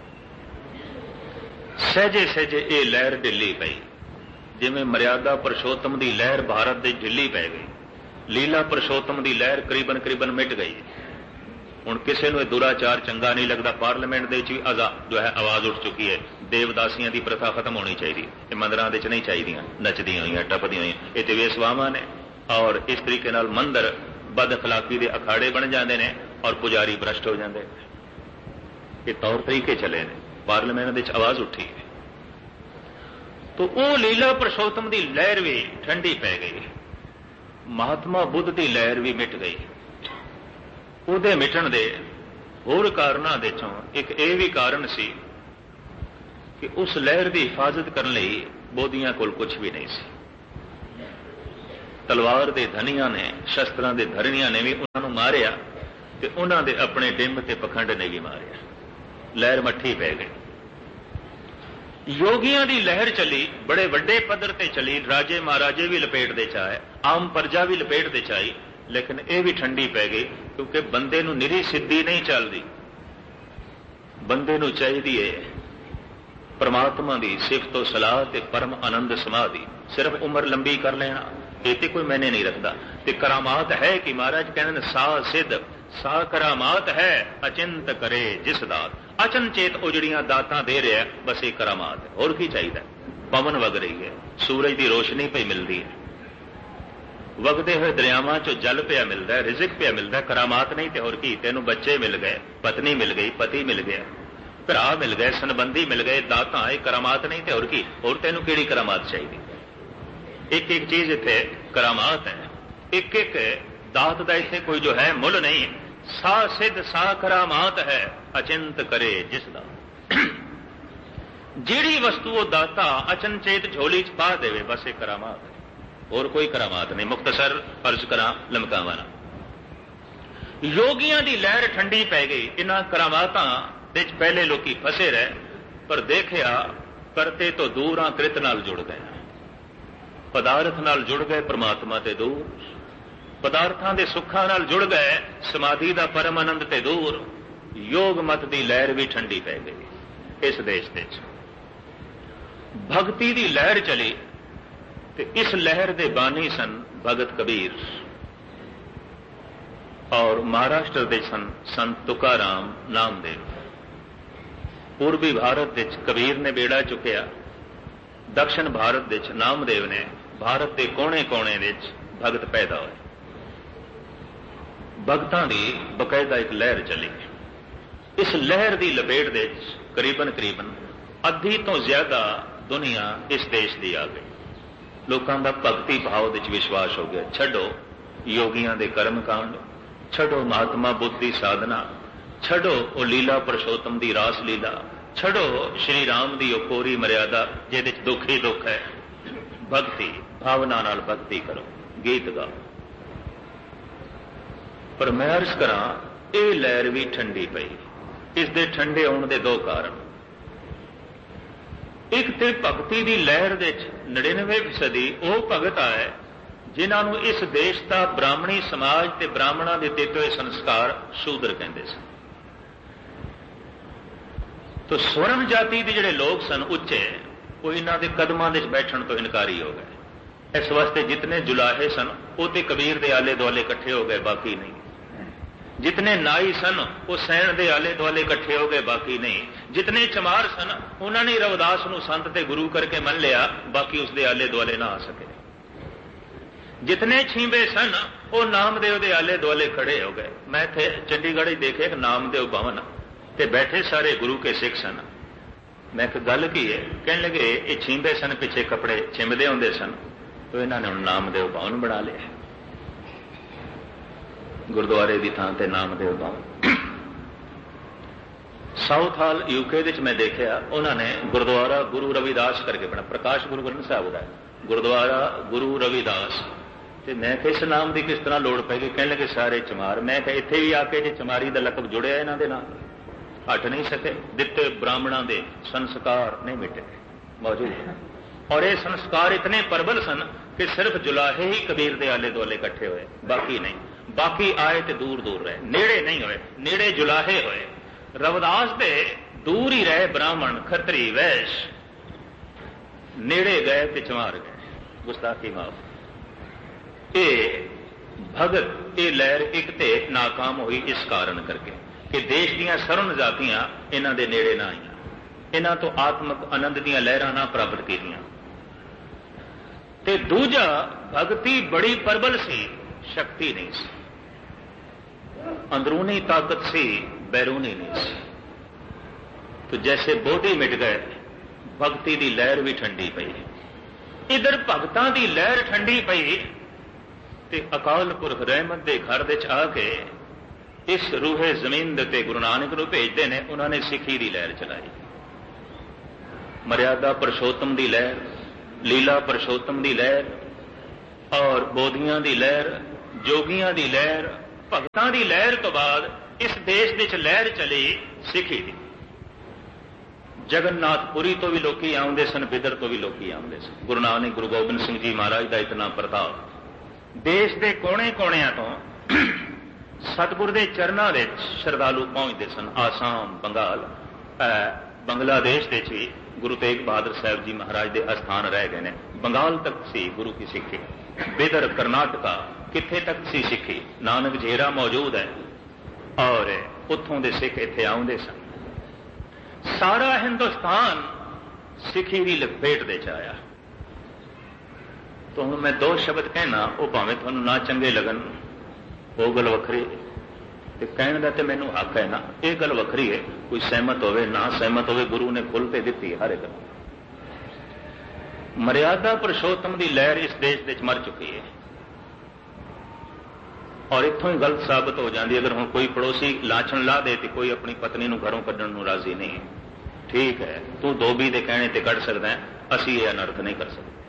सहजे सहजे ये लहर ढिली पई, जिवें मर्यादा पुरुषोत्तम की लहर भारत की ढिली पै गई, लीला पुरुषोत्तम की लहर करीबन करीबन मिट गई। हुण किसी नूं दुराचार चंगा नहीं लगता, पार्लीमेंट दे भी जो है आवाज उठ चुकी है, देवदासियां की प्रथा खत्म होनी चाहिए, ये मंदिरां दे च नहीं चाहिए, नचदियां हुई टपदियां हुई, ये तो वेसवावां ने। और इस तरीके नाल मंदिर बद अखलाकी के अखाड़े बन जाते हैं और पुजारी भ्रष्ट हो जाते हैं। ये तौर तरीके चले ने, पार्लीमेंट दे च आवाज उठी है, तो वो लीला पुरुषोत्तम की लहर भी ठंडी पै गई, महात्मा बुद्ध की लहर भी मिट गई। ਉਹਦੇ ਮਿਟਣ ਦੇ ਹੋਰ ਕਾਰਨਾਂ ਦੇ ਚੋਂ ਇੱਕ ਇਹ ਵੀ ਕਾਰਨ ਸੀ ਕਿ ਉਸ ਲਹਿਰ ਦੀ ਹਿਫਾਜ਼ਤ ਕਰਨ ਲਈ ਬੋਧੀਆਂ ਕੋਲ ਕੁਝ ਵੀ ਨਹੀਂ ਸੀ। ਤਲਵਾਰ ਦੇ ਧਨੀਆਂ ਨੇ, ਸ਼ਸਤਰਾਂ ਦੇ ਧਰਨੀਆਂ ਨੇ ਵੀ ਉਹਨਾਂ ਨੂੰ ਮਾਰਿਆ, ਤੇ ਉਹਨਾਂ ਦੇ ਆਪਣੇ ਡਿੰਬ ਤੇ ਪਖੰਡ ਨੇ ਵੀ ਮਾਰਿਆ। ਲਹਿਰ ਮੱਠੀ ਪੈ ਗਈ। ਯੋਗੀਆਂ ਦੀ ਲਹਿਰ ਚੱਲੀ, ਬੜੇ ਵੱਡੇ ਪੱਧਰ ਤੇ ਚੱਲੀ, ਰਾਜੇ ਮਹਾਰਾਜੇ ਵੀ ਲਪੇਟ ਦੇ ਚ ਆਏ, ਆਮ ਪ੍ਰਜਾ ਵੀ ਲਪੇਟ ਦੇ ਚ ਆਈ, ਲੇਕਿਨ ਇਹ ਵੀ ਠੰਡੀ ਪੈ ਗਈ, ਕਿਉਂਕਿ ਬੰਦੇ ਨੂੰ ਨਿਰੀ ਸਿੱਧੀ ਨਹੀਂ ਚੱਲਦੀ। ਬੰਦੇ ਨੂੰ ਚਾਹੀਦੀ ਹੈ ਪਰਮਾਤਮਾ ਦੀ ਸਿਫਤ ਸਲਾਹ ਤੇ ਪਰਮ ਆਨੰਦ ਸਮਾਧੀ। ਸਿਰਫ ਉਮਰ ਲੰਬੀ ਕਰ ਲੈਣਾ ਇਹ ਤੇ ਕੋਈ ਮੈਨੇ ਨਹੀਂ ਰੱਖਦਾ। ਤੇ ਕਰਾਮਾਤ ਹੈ ਕਿ ਮਹਾਰਾਜ ਕਹਿੰਦੇ ਨੇ ਸਾ ਸਿੱਧ ਸਾ ਕਰਾਮਾਤ ਹੈ ਅਚਿੰਤ ਕਰੇ ਜਿਸ ਦਾਤ। ਅਚਨਚੇਤ ਉਹ ਜਿਹੜੀਆਂ ਦਾਤਾਂ ਦੇ ਰਿਹਾ ਬਸ ਇਹ ਕਰਾਮਾਤ ਹੈ, ਹੋਰ ਕੀ ਚਾਹੀਦਾ। ਪਵਨ ਵਗ ਰਹੀ ਹੈ, ਸੂਰਜ ਦੀ ਰੋਸ਼ਨੀ ਪਈ ਮਿਲਦੀ ਹੈ, ਵਗਦੇ ਹੋਏ ਦਰਿਆਵਾਂ ਚੋਂ ਜਲ ਪਿਆ ਮਿਲਦਾ, ਰਿਜ਼ਕ ਪਿਆ ਮਿਲਦਾ, ਕਰਾਮਾਤ ਨਹੀਂ ਤੇ ਹੋਰ ਕੀ। ਤੈਨੂੰ ਬੱਚੇ ਮਿਲ ਗਏ, ਪਤਨੀ ਮਿਲ ਗਈ, ਪਤੀ ਮਿਲ ਗਿਆ, ਭਰਾ ਮਿਲ ਗਏ, ਸੰਬੰਧੀ ਮਿਲ ਗਏ, ਦਾਤਾਂ, ਇਹ ਕਰਾਮਾਤ ਨਹੀਂ ਤੇ ਹੋਰ ਕੀ। ਹੋਰ ਤੈਨੂੰ ਕਿਹੜੀ ਕਰਾਮਾਤ ਚਾਹੀਦੀ। ਇੱਕ ਇੱਕ ਚੀਜ਼ ਇੱਥੇ ਕਰਾਮਾਤ ਹੈ, ਇੱਕ ਇੱਕ ਦਾਤ ਦਾ ਇੱਥੇ ਕੋਈ ਜੋ ਹੈ ਮੁੱਲ ਨਹੀਂ। ਸਾ ਸਿੱਧ ਸਾ ਕਰਾਮਾਤ ਹੈ ਅਚਿੰਤ ਕਰੇ ਜਿਸ ਦਾ। ਜਿਹੜੀ ਵਸਤੂ ਉਹ ਦਾਤਾ ਅਚਨਚੇਤ ਝੋਲੀ ਚ ਪਾ ਦੇਵੇ ਬਸ ਇਹ ਕਰਾਮਾਤ ਹੈ, ਹੋਰ ਕੋਈ ਕਰਾਮਾਤ ਨਹੀਂ। ਮੁਖਤਸਰ ਅਰਜ਼ ਕਰਾਂ ਲਮਕਾਵਾਂ ਨਾ। ਯੋਗੀਆਂ ਦੀ ਲਹਿਰ ਠੰਡੀ ਪੈ ਗਈ। ਇਹਨਾਂ ਕਰਾਮਾਤਾਂ ਦੇ ਚ ਪਹਿਲੇ ਲੋਕੀ ਫਸੇ ਰਹੇ, ਪਰ ਦੇਖਿਆ ਕਰਤੇ ਤੋਂ ਦੂਰ ਆ, ਕ੍ਰਿਤ ਨਾਲ ਜੁੜ ਗਏ, ਪਦਾਰਥ ਨਾਲ ਜੁੜ ਗਏ, ਪਰਮਾਤਮਾ ਤੇ ਦੂਰ, ਪਦਾਰਥਾਂ ਦੇ ਸੁੱਖਾਂ ਨਾਲ ਜੁੜ ਗਏ, ਸਮਾਧੀ ਦਾ ਪਰਮ ਆਨੰਦ ਤੇ ਦੂਰ। ਯੋਗ ਮਤ ਦੀ ਲਹਿਰ ਵੀ ਠੰਡੀ ਪੈ ਗਈ। ਇਸ ਦੇਸ਼ ਦੇ ਵਿੱਚ ਭਗਤੀ ਦੀ ਲਹਿਰ ਚਲੀ, ਤੇ ਇਸ ਲਹਿਰ ਦੇ ਬਾਨੀ ਸਨ ਭਗਤ ਕਬੀਰ, ਔਰ ਮਹਾਰਾਸ਼ਟਰ ਦੇ ਸਨ ਸੰਤ ਤੁਕਾਰਾਮ ਨਾਮਦੇਵ। ਪੂਰਬੀ ਭਾਰਤ ਵਿੱਚ ਕਬੀਰ ਨੇ ਬੇੜਾ ਚੁੱਕਿਆ, ਦਕਸ਼ਣ ਭਾਰਤ ਵਿੱਚ ਨਾਮਦੇਵ ਨੇ, ਭਾਰਤ ਦੇ ਕੋਨੇ-ਕੋਨੇ ਵਿੱਚ ਭਗਤ ਪੈਦਾ ਹੋਏ। ਭਗਤਾਂ ਦੀ ਬਕਾਇਦਾ ਇੱਕ ਲਹਿਰ ਚੱਲੀ। ਇਸ ਲਹਿਰ ਦੀ ਲਪੇਟ ਦੇ ਵਿੱਚ ਕਰੀਬਨ ਅੱਧੀ ਤੋਂ ਜ਼ਿਆਦਾ ਦੁਨੀਆ ਇਸ ਦੇਸ਼ ਦੀ ਆ ਗਈ। ਲੋਕਾਂ ਦਾ ਭਗਤੀ ਭਾਵ ਵਿੱਚ ਵਿਸ਼ਵਾਸ ਹੋ ਗਿਆ। ਛੱਡੋ ਯੋਗੀਆਂ ਦੇ ਕਰਮ ਕਾਂਡ, ਛੱਡੋ ਮਹਾਤਮਾ ਬੁੱਧ ਦੀ ਸਾਧਨਾ, ਛੱਡੋ ਉਹ ਲੀਲਾ ਪਰਸ਼ੋਤਮ ਦੀ ਰਾਸ ਲੀਲਾ, ਛੱਡੋ ਸ਼੍ਰੀ ਰਾਮ ਦੀ ਉਹ ਕੋਰੀ ਮਰਿਆਦਾ ਜਿਹਦੇ ਚ ਦੁੱਖ ਹੀ ਦੁੱਖ ਹੈ। ਭਗਤੀ ਭਾਵਨਾ ਨਾਲ ਭਗਤੀ ਕਰੋ, ਗੀਤ ਗਾਓ। ਪਰ ਮੈਂ ਅਰਜ਼ ਕਰਾਂ ਇਹ ਲਹਿਰ ਵੀ ਠੰਡੀ ਪਈ। ਇਸ ਦੇ ਠੰਡੇ ਹੋਣ ਦੇ ਦੋ ਕਾਰਨ। ਇੱਕ ਤੇ ਭਗਤੀ ਦੀ ਲਹਿਰ ਦੇ ਵਿੱਚ 99% ਉਹ ਭਗਤ ਆਏ ਜਿਨ੍ਹਾਂ ਨੂੰ ਇਸ ਦੇਸ਼ ਦਾ ਬ੍ਰਾਹਮਣੀ ਸਮਾਜ ਤੇ ਬ੍ਰਾਹਮਣਾਂ ਦੇ ਦਿੱਤੇ ਹੋਏ ਸੰਸਕਾਰ ਸ਼ੂਦਰ ਕਹਿੰਦੇ ਸਨ। ਤੋ ਸਵਰਨ ਜਾਤੀ ਦੇ ਜਿਹੜੇ ਲੋਕ ਸਨ ਉੱਚੇ, ਉਹ ਇਹਨਾਂ ਦੇ ਕਦਮਾਂ ਦੇ ਵਿੱਚ ਬੈਠਣ ਤੋਂ ਇਨਕਾਰੀ ਹੋ ਗਏ। ਇਸ ਵਾਸਤੇ ਜਿਤਨੇ ਜੁਲਾਹੇ ਸਨ ਉਹ ਤੇ ਕਬੀਰ ਦੇ ਆਲੇ ਦੁਆਲੇ ਇਕੱਠੇ ਹੋ ਗਏ, ਬਾਕੀ ਨਹੀਂ। ਜਿਤਨੇ ਨਾਈ ਸਨ ਉਹ ਸੈਣ ਦੇ ਆਲੇ ਦੁਆਲੇ ਇਕੱਠੇ ਹੋ ਗਏ, ਬਾਕੀ ਨਹੀਂ। ਜਿਤਨੇ ਚਮਾਰ ਸਨ ਉਹਨਾਂ ਨੇ ਰਵਿਦਾਸ ਨੂੰ ਸੰਤ ਤੇ ਗੁਰੂ ਕਰਕੇ ਮੰਨ ਲਿਆ, ਬਾਕੀ ਉਸ ਦੇ ਆਲੇ ਦੁਆਲੇ ਨਾ ਆ ਸਕੇ। ਜਿਤਨੇ ਛੀਂਬੇ ਸਨ ਉਹ ਨਾਮਦੇਵ ਦੇ ਆਲੇ ਦੁਆਲੇ ਖੜੇ ਹੋ ਗਏ। ਮੈਂ ਇੱਥੇ ਚੰਡੀਗੜ੍ਹ ਹੀ ਦੇਖਿਆ ਇੱਕ ਨਾਮਦੇਵ ਭਵਨ, ਤੇ ਬੈਠੇ ਸਾਰੇ ਗੁਰੂ ਕੇ ਸਿੱਖ ਸਨ। ਮੈਂ ਇੱਕ ਗੱਲ ਕੀ ਹੈ, ਕਹਿਣ ਲੱਗੇ ਇਹ ਛੀਂਬੇ ਸਨ, ਪਿੱਛੇ ਕੱਪੜੇ ਛਿੰਬਦੇ ਹੁੰਦੇ ਸਨ, ਤੇ ਇਹਨਾਂ ਨੇ ਹੁਣ ਨਾਮਦੇਵ ਭਵਨ ਬਣਾ ਲਿਆ। ਗੁਰਦੁਆਰੇ ਦੀ ਥਾਂ ਤੇ ਨਾਮਦੇਵ ਭਵਨ। ਸਾਊਥ ਹਾਲ UK ਵਿੱਚ ਮੈਂ ਦੇਖਿਆ, ਉਹਨਾਂ ਨੇ ਗੁਰਦੁਆਰਾ ਗੁਰੂ ਰਵਿਦਾਸ ਕਰਕੇ ਬਣਾ, ਪ੍ਰਕਾਸ਼ ਗੁਰੂ ਗ੍ਰੰਥ ਸਾਹਿਬ ਦਾ ਗੁਰਦੁਆਰਾ ਗੁਰੂ ਰਵਿਦਾਸ। ਤੇ ਮੈਂ ਕਿਹਾ ਇਸ ਨਾਮ ਦੀ ਕਿਸ ਤਰ੍ਹਾਂ ਲੋੜ ਪੈ ਗਈ। ਕਹਿਣ ਲੱਗੇ ਸਾਰੇ ਚਮਾਰ। ਮੈਂ ਕਿਹਾ ਇੱਥੇ ਵੀ ਆ ਕੇ ਜੇ ਚਮਾਰੀ ਦਾ ਲਕਬ ਜੁੜਿਆ ਇਹਨਾਂ ਦੇ ਨਾਲ, ਹਟ ਨਹੀਂ ਸਕੇ। ਦਿੱਤੇ ਬ੍ਰਾਹਮਣਾਂ ਦੇ ਸੰਸਕਾਰ ਨਹੀਂ ਮਿਟੇ, ਮੌਜੂਦ। ਔਰ ਇਹ ਸੰਸਕਾਰ ਇਤਨੇ ਪ੍ਰਬਲ ਸਨ ਕਿ ਸਿਰਫ ਜੁਲਾਹੇ ਹੀ ਕਬੀਰ ਦੇ ਆਲੇ ਦੁਆਲੇ ਇਕੱਠੇ ਹੋਏ, ਬਾਕੀ ਨਹੀਂ। ਬਾਕੀ ਆਏ ਤੇ ਦੂਰ ਦੂਰ ਰਹੇ, ਨੇੜੇ ਨਹੀਂ ਹੋਏ। ਨੇੜੇ ਜੁਲਾਹੇ ਹੋਏ। ਰਵਿਦਾਸ ਦੇ ਦੂਰ ਹੀ ਰਹੇ ਬ੍ਰਾਹਮਣ, ਖੱਤਰੀ, ਵੈਸ਼। ਨੇੜੇ ਗਏ ਤੇ ਚਮਾਰ ਗਏ। ਗੁਸਤਾਖੀ ਮਾਫ। ਇਹ ਭਗਤ ਇਹ ਲਹਿਰ ਇੱਕ ਤੇ ਨਾਕਾਮ ਹੋਈ ਇਸ ਕਾਰਨ ਕਰਕੇ ਕਿ ਦੇਸ਼ ਦੀਆਂ ਸਰਵਨ ਜਾਤੀਆਂ ਇਹਨਾਂ ਦੇ ਨੇੜੇ ਨਾ ਆਈਆਂ, ਇਹਨਾਂ ਤੋਂ ਆਤਮਿਕ ਆਨੰਦ ਦੀਆਂ ਲਹਿਰਾਂ ਨਾ ਪ੍ਰਾਪਤ ਕੀਤੀਆਂ। ਤੇ ਦੂਜਾ, ਭਗਤੀ ਬੜੀ ਪ੍ਰਬਲ ਸੀ, ਸ਼ਕਤੀ ਨਹੀਂ ਸੀ। ਅੰਦਰੂਨੀ ਤਾਕਤ ਸੀ, ਬੈਰੂਨੀ ਨਹੀਂ ਸੀ। तो जैसे बोधी मिट गए, भगती की लहर भी ठंडी पई। इधर भगतां की लहर ठंडी पई ते अकाल पुरख रहमत के घर विच आके इस रूहे जमीन दे गुरु नानक नूं भेजदे ने। उन्होंने सिखी की लहर चलाई, मर्यादा पुरुषोत्तम की लहर, लीला पुरुषोत्तम की लहर, ਔਰ ਬੋਧੀਆਂ ਦੀ ਲਹਿਰ, ਜੋਗੀਆਂ ਦੀ ਲਹਿਰ, ਭਗਤਾਂ ਦੀ ਲਹਿਰ ਤੋਂ ਬਾਅਦ ਇਸ ਦੇਸ਼ ਵਿੱਚ ਲਹਿਰ ਚਲੀ ਸਿੱਖੀ ਦੀ। ਜਗਨਨਾਥਪੁਰੀ ਤੋਂ ਵੀ ਲੋਕੀ ਆਉਂਦੇ ਸਨ, ਬਿਦਰ ਤੋਂ ਵੀ ਲੋਕੀ ਆਉਂਦੇ ਸਨ। ਗੁਰੂ ਨਾਨਕ, ਗੁਰੂ ਗੋਬਿੰਦ ਸਿੰਘ ਜੀ ਮਹਾਰਾਜ ਦਾ ਇਤਨਾ ਪ੍ਰਤਾਪ। ਦੇਸ਼ ਦੇ ਕੋਨੇ-ਕੋਨਿਆਂ ਤੋਂ ਸਤਿਗੁਰ ਦੇ ਚਰਨਾਂ ਵਿੱਚ ਸ਼ਰਧਾਲੂ ਪਹੁੰਚਦੇ ਸਨ। ਆਸਾਮ, ਬੰਗਾਲ, ਬੰਗਲਾਦੇਸ਼ ਦੇ ਵੀ ਗੁਰੂ ਤੇਗ ਬਹਾਦਰ ਸਾਹਿਬ ਜੀ ਮਹਾਰਾਜ ਦੇ ਅਸਥਾਨ ਰਹਿ ਗਏ ਨੇ। ਬੰਗਾਲ ਤੱਕ ਸੀ ਗੁਰੂ ਕੀ ਸਿੱਖੀ, ਬਿਦਰ, ਕਰਨਾਟਕਾ, ਕਿੱਥੇ ਤੱਕ ਸੀ ਸਿੱਖੀ। ਨਾਨਕ ਜੇਰਾ ਮੌਜੂਦ ਹੈ ਔਰ ਉੱਥੋਂ ਦੇ ਸਿੱਖ ਇੱਥੇ ਆਉਂਦੇ ਸਨ। ਸਾਰਾ ਹਿੰਦੁਸਤਾਨ ਸਿੱਖੀ ਦੀ ਲਪੇਟ ਦੇ ਚ ਆਇਆ। ਤਾਂ ਹੁਣ ਮੈਂ ਦੋ ਸ਼ਬਦ ਕਹਿਣਾ, ਉਹ ਭਾਵੇਂ ਤੁਹਾਨੂੰ ਨਾ ਚੰਗੇ ਲੱਗਣ, ਉਹ ਗੱਲ ਵੱਖਰੀ, ਤੇ ਕਹਿਣ ਦਾ ਤੇ ਮੈਨੂੰ ਹੱਕ ਹੈ ਨਾ। ਇਹ ਗੱਲ ਵੱਖਰੀ ਹੈ, ਕੋਈ ਸਹਿਮਤ ਹੋਵੇ ਨਾ ਸਹਿਮਤ ਹੋਵੇ, ਗੁਰੂ ਨੇ ਖੁੱਲ੍ਹ ਤੇ ਦਿੱਤੀ ਹਰ ਇੱਕ ਨੂੰ। ਮਰਿਆਦਾ ਪੁਰਸ਼ੋਤਮ ਦੀ ਲਹਿਰ ਇਸ ਦੇਸ਼ ਵਿੱਚ ਮਰ ਚੁੱਕੀ ਹੈ ਔਰ ਇੱਥੋਂ ਹੀ ਗਲਤ ਸਾਬਤ ਹੋ ਜਾਂਦੀ। ਅਗਰ ਹੁਣ ਕੋਈ ਪੜੋਸੀ ਲਾਛਣ ਲਾ ਦੇ ਤੇ ਕੋਈ ਆਪਣੀ ਪਤਨੀ ਨੂੰ ਘਰੋਂ ਕੱਢਣ ਨੂੰ ਰਾਜ਼ੀ ਨਹੀਂ, ਠੀਕ ਹੈ, ਤੂੰ ਧੋਬੀ ਦੇ ਕਹਿਣੇ ਤੇ ਕੱਢ ਸਕਦਾ ਹੈ, ਅਸੀਂ ਇਹ ਅਨਰਥ ਨਹੀਂ ਕਰ ਸਕਦੇ।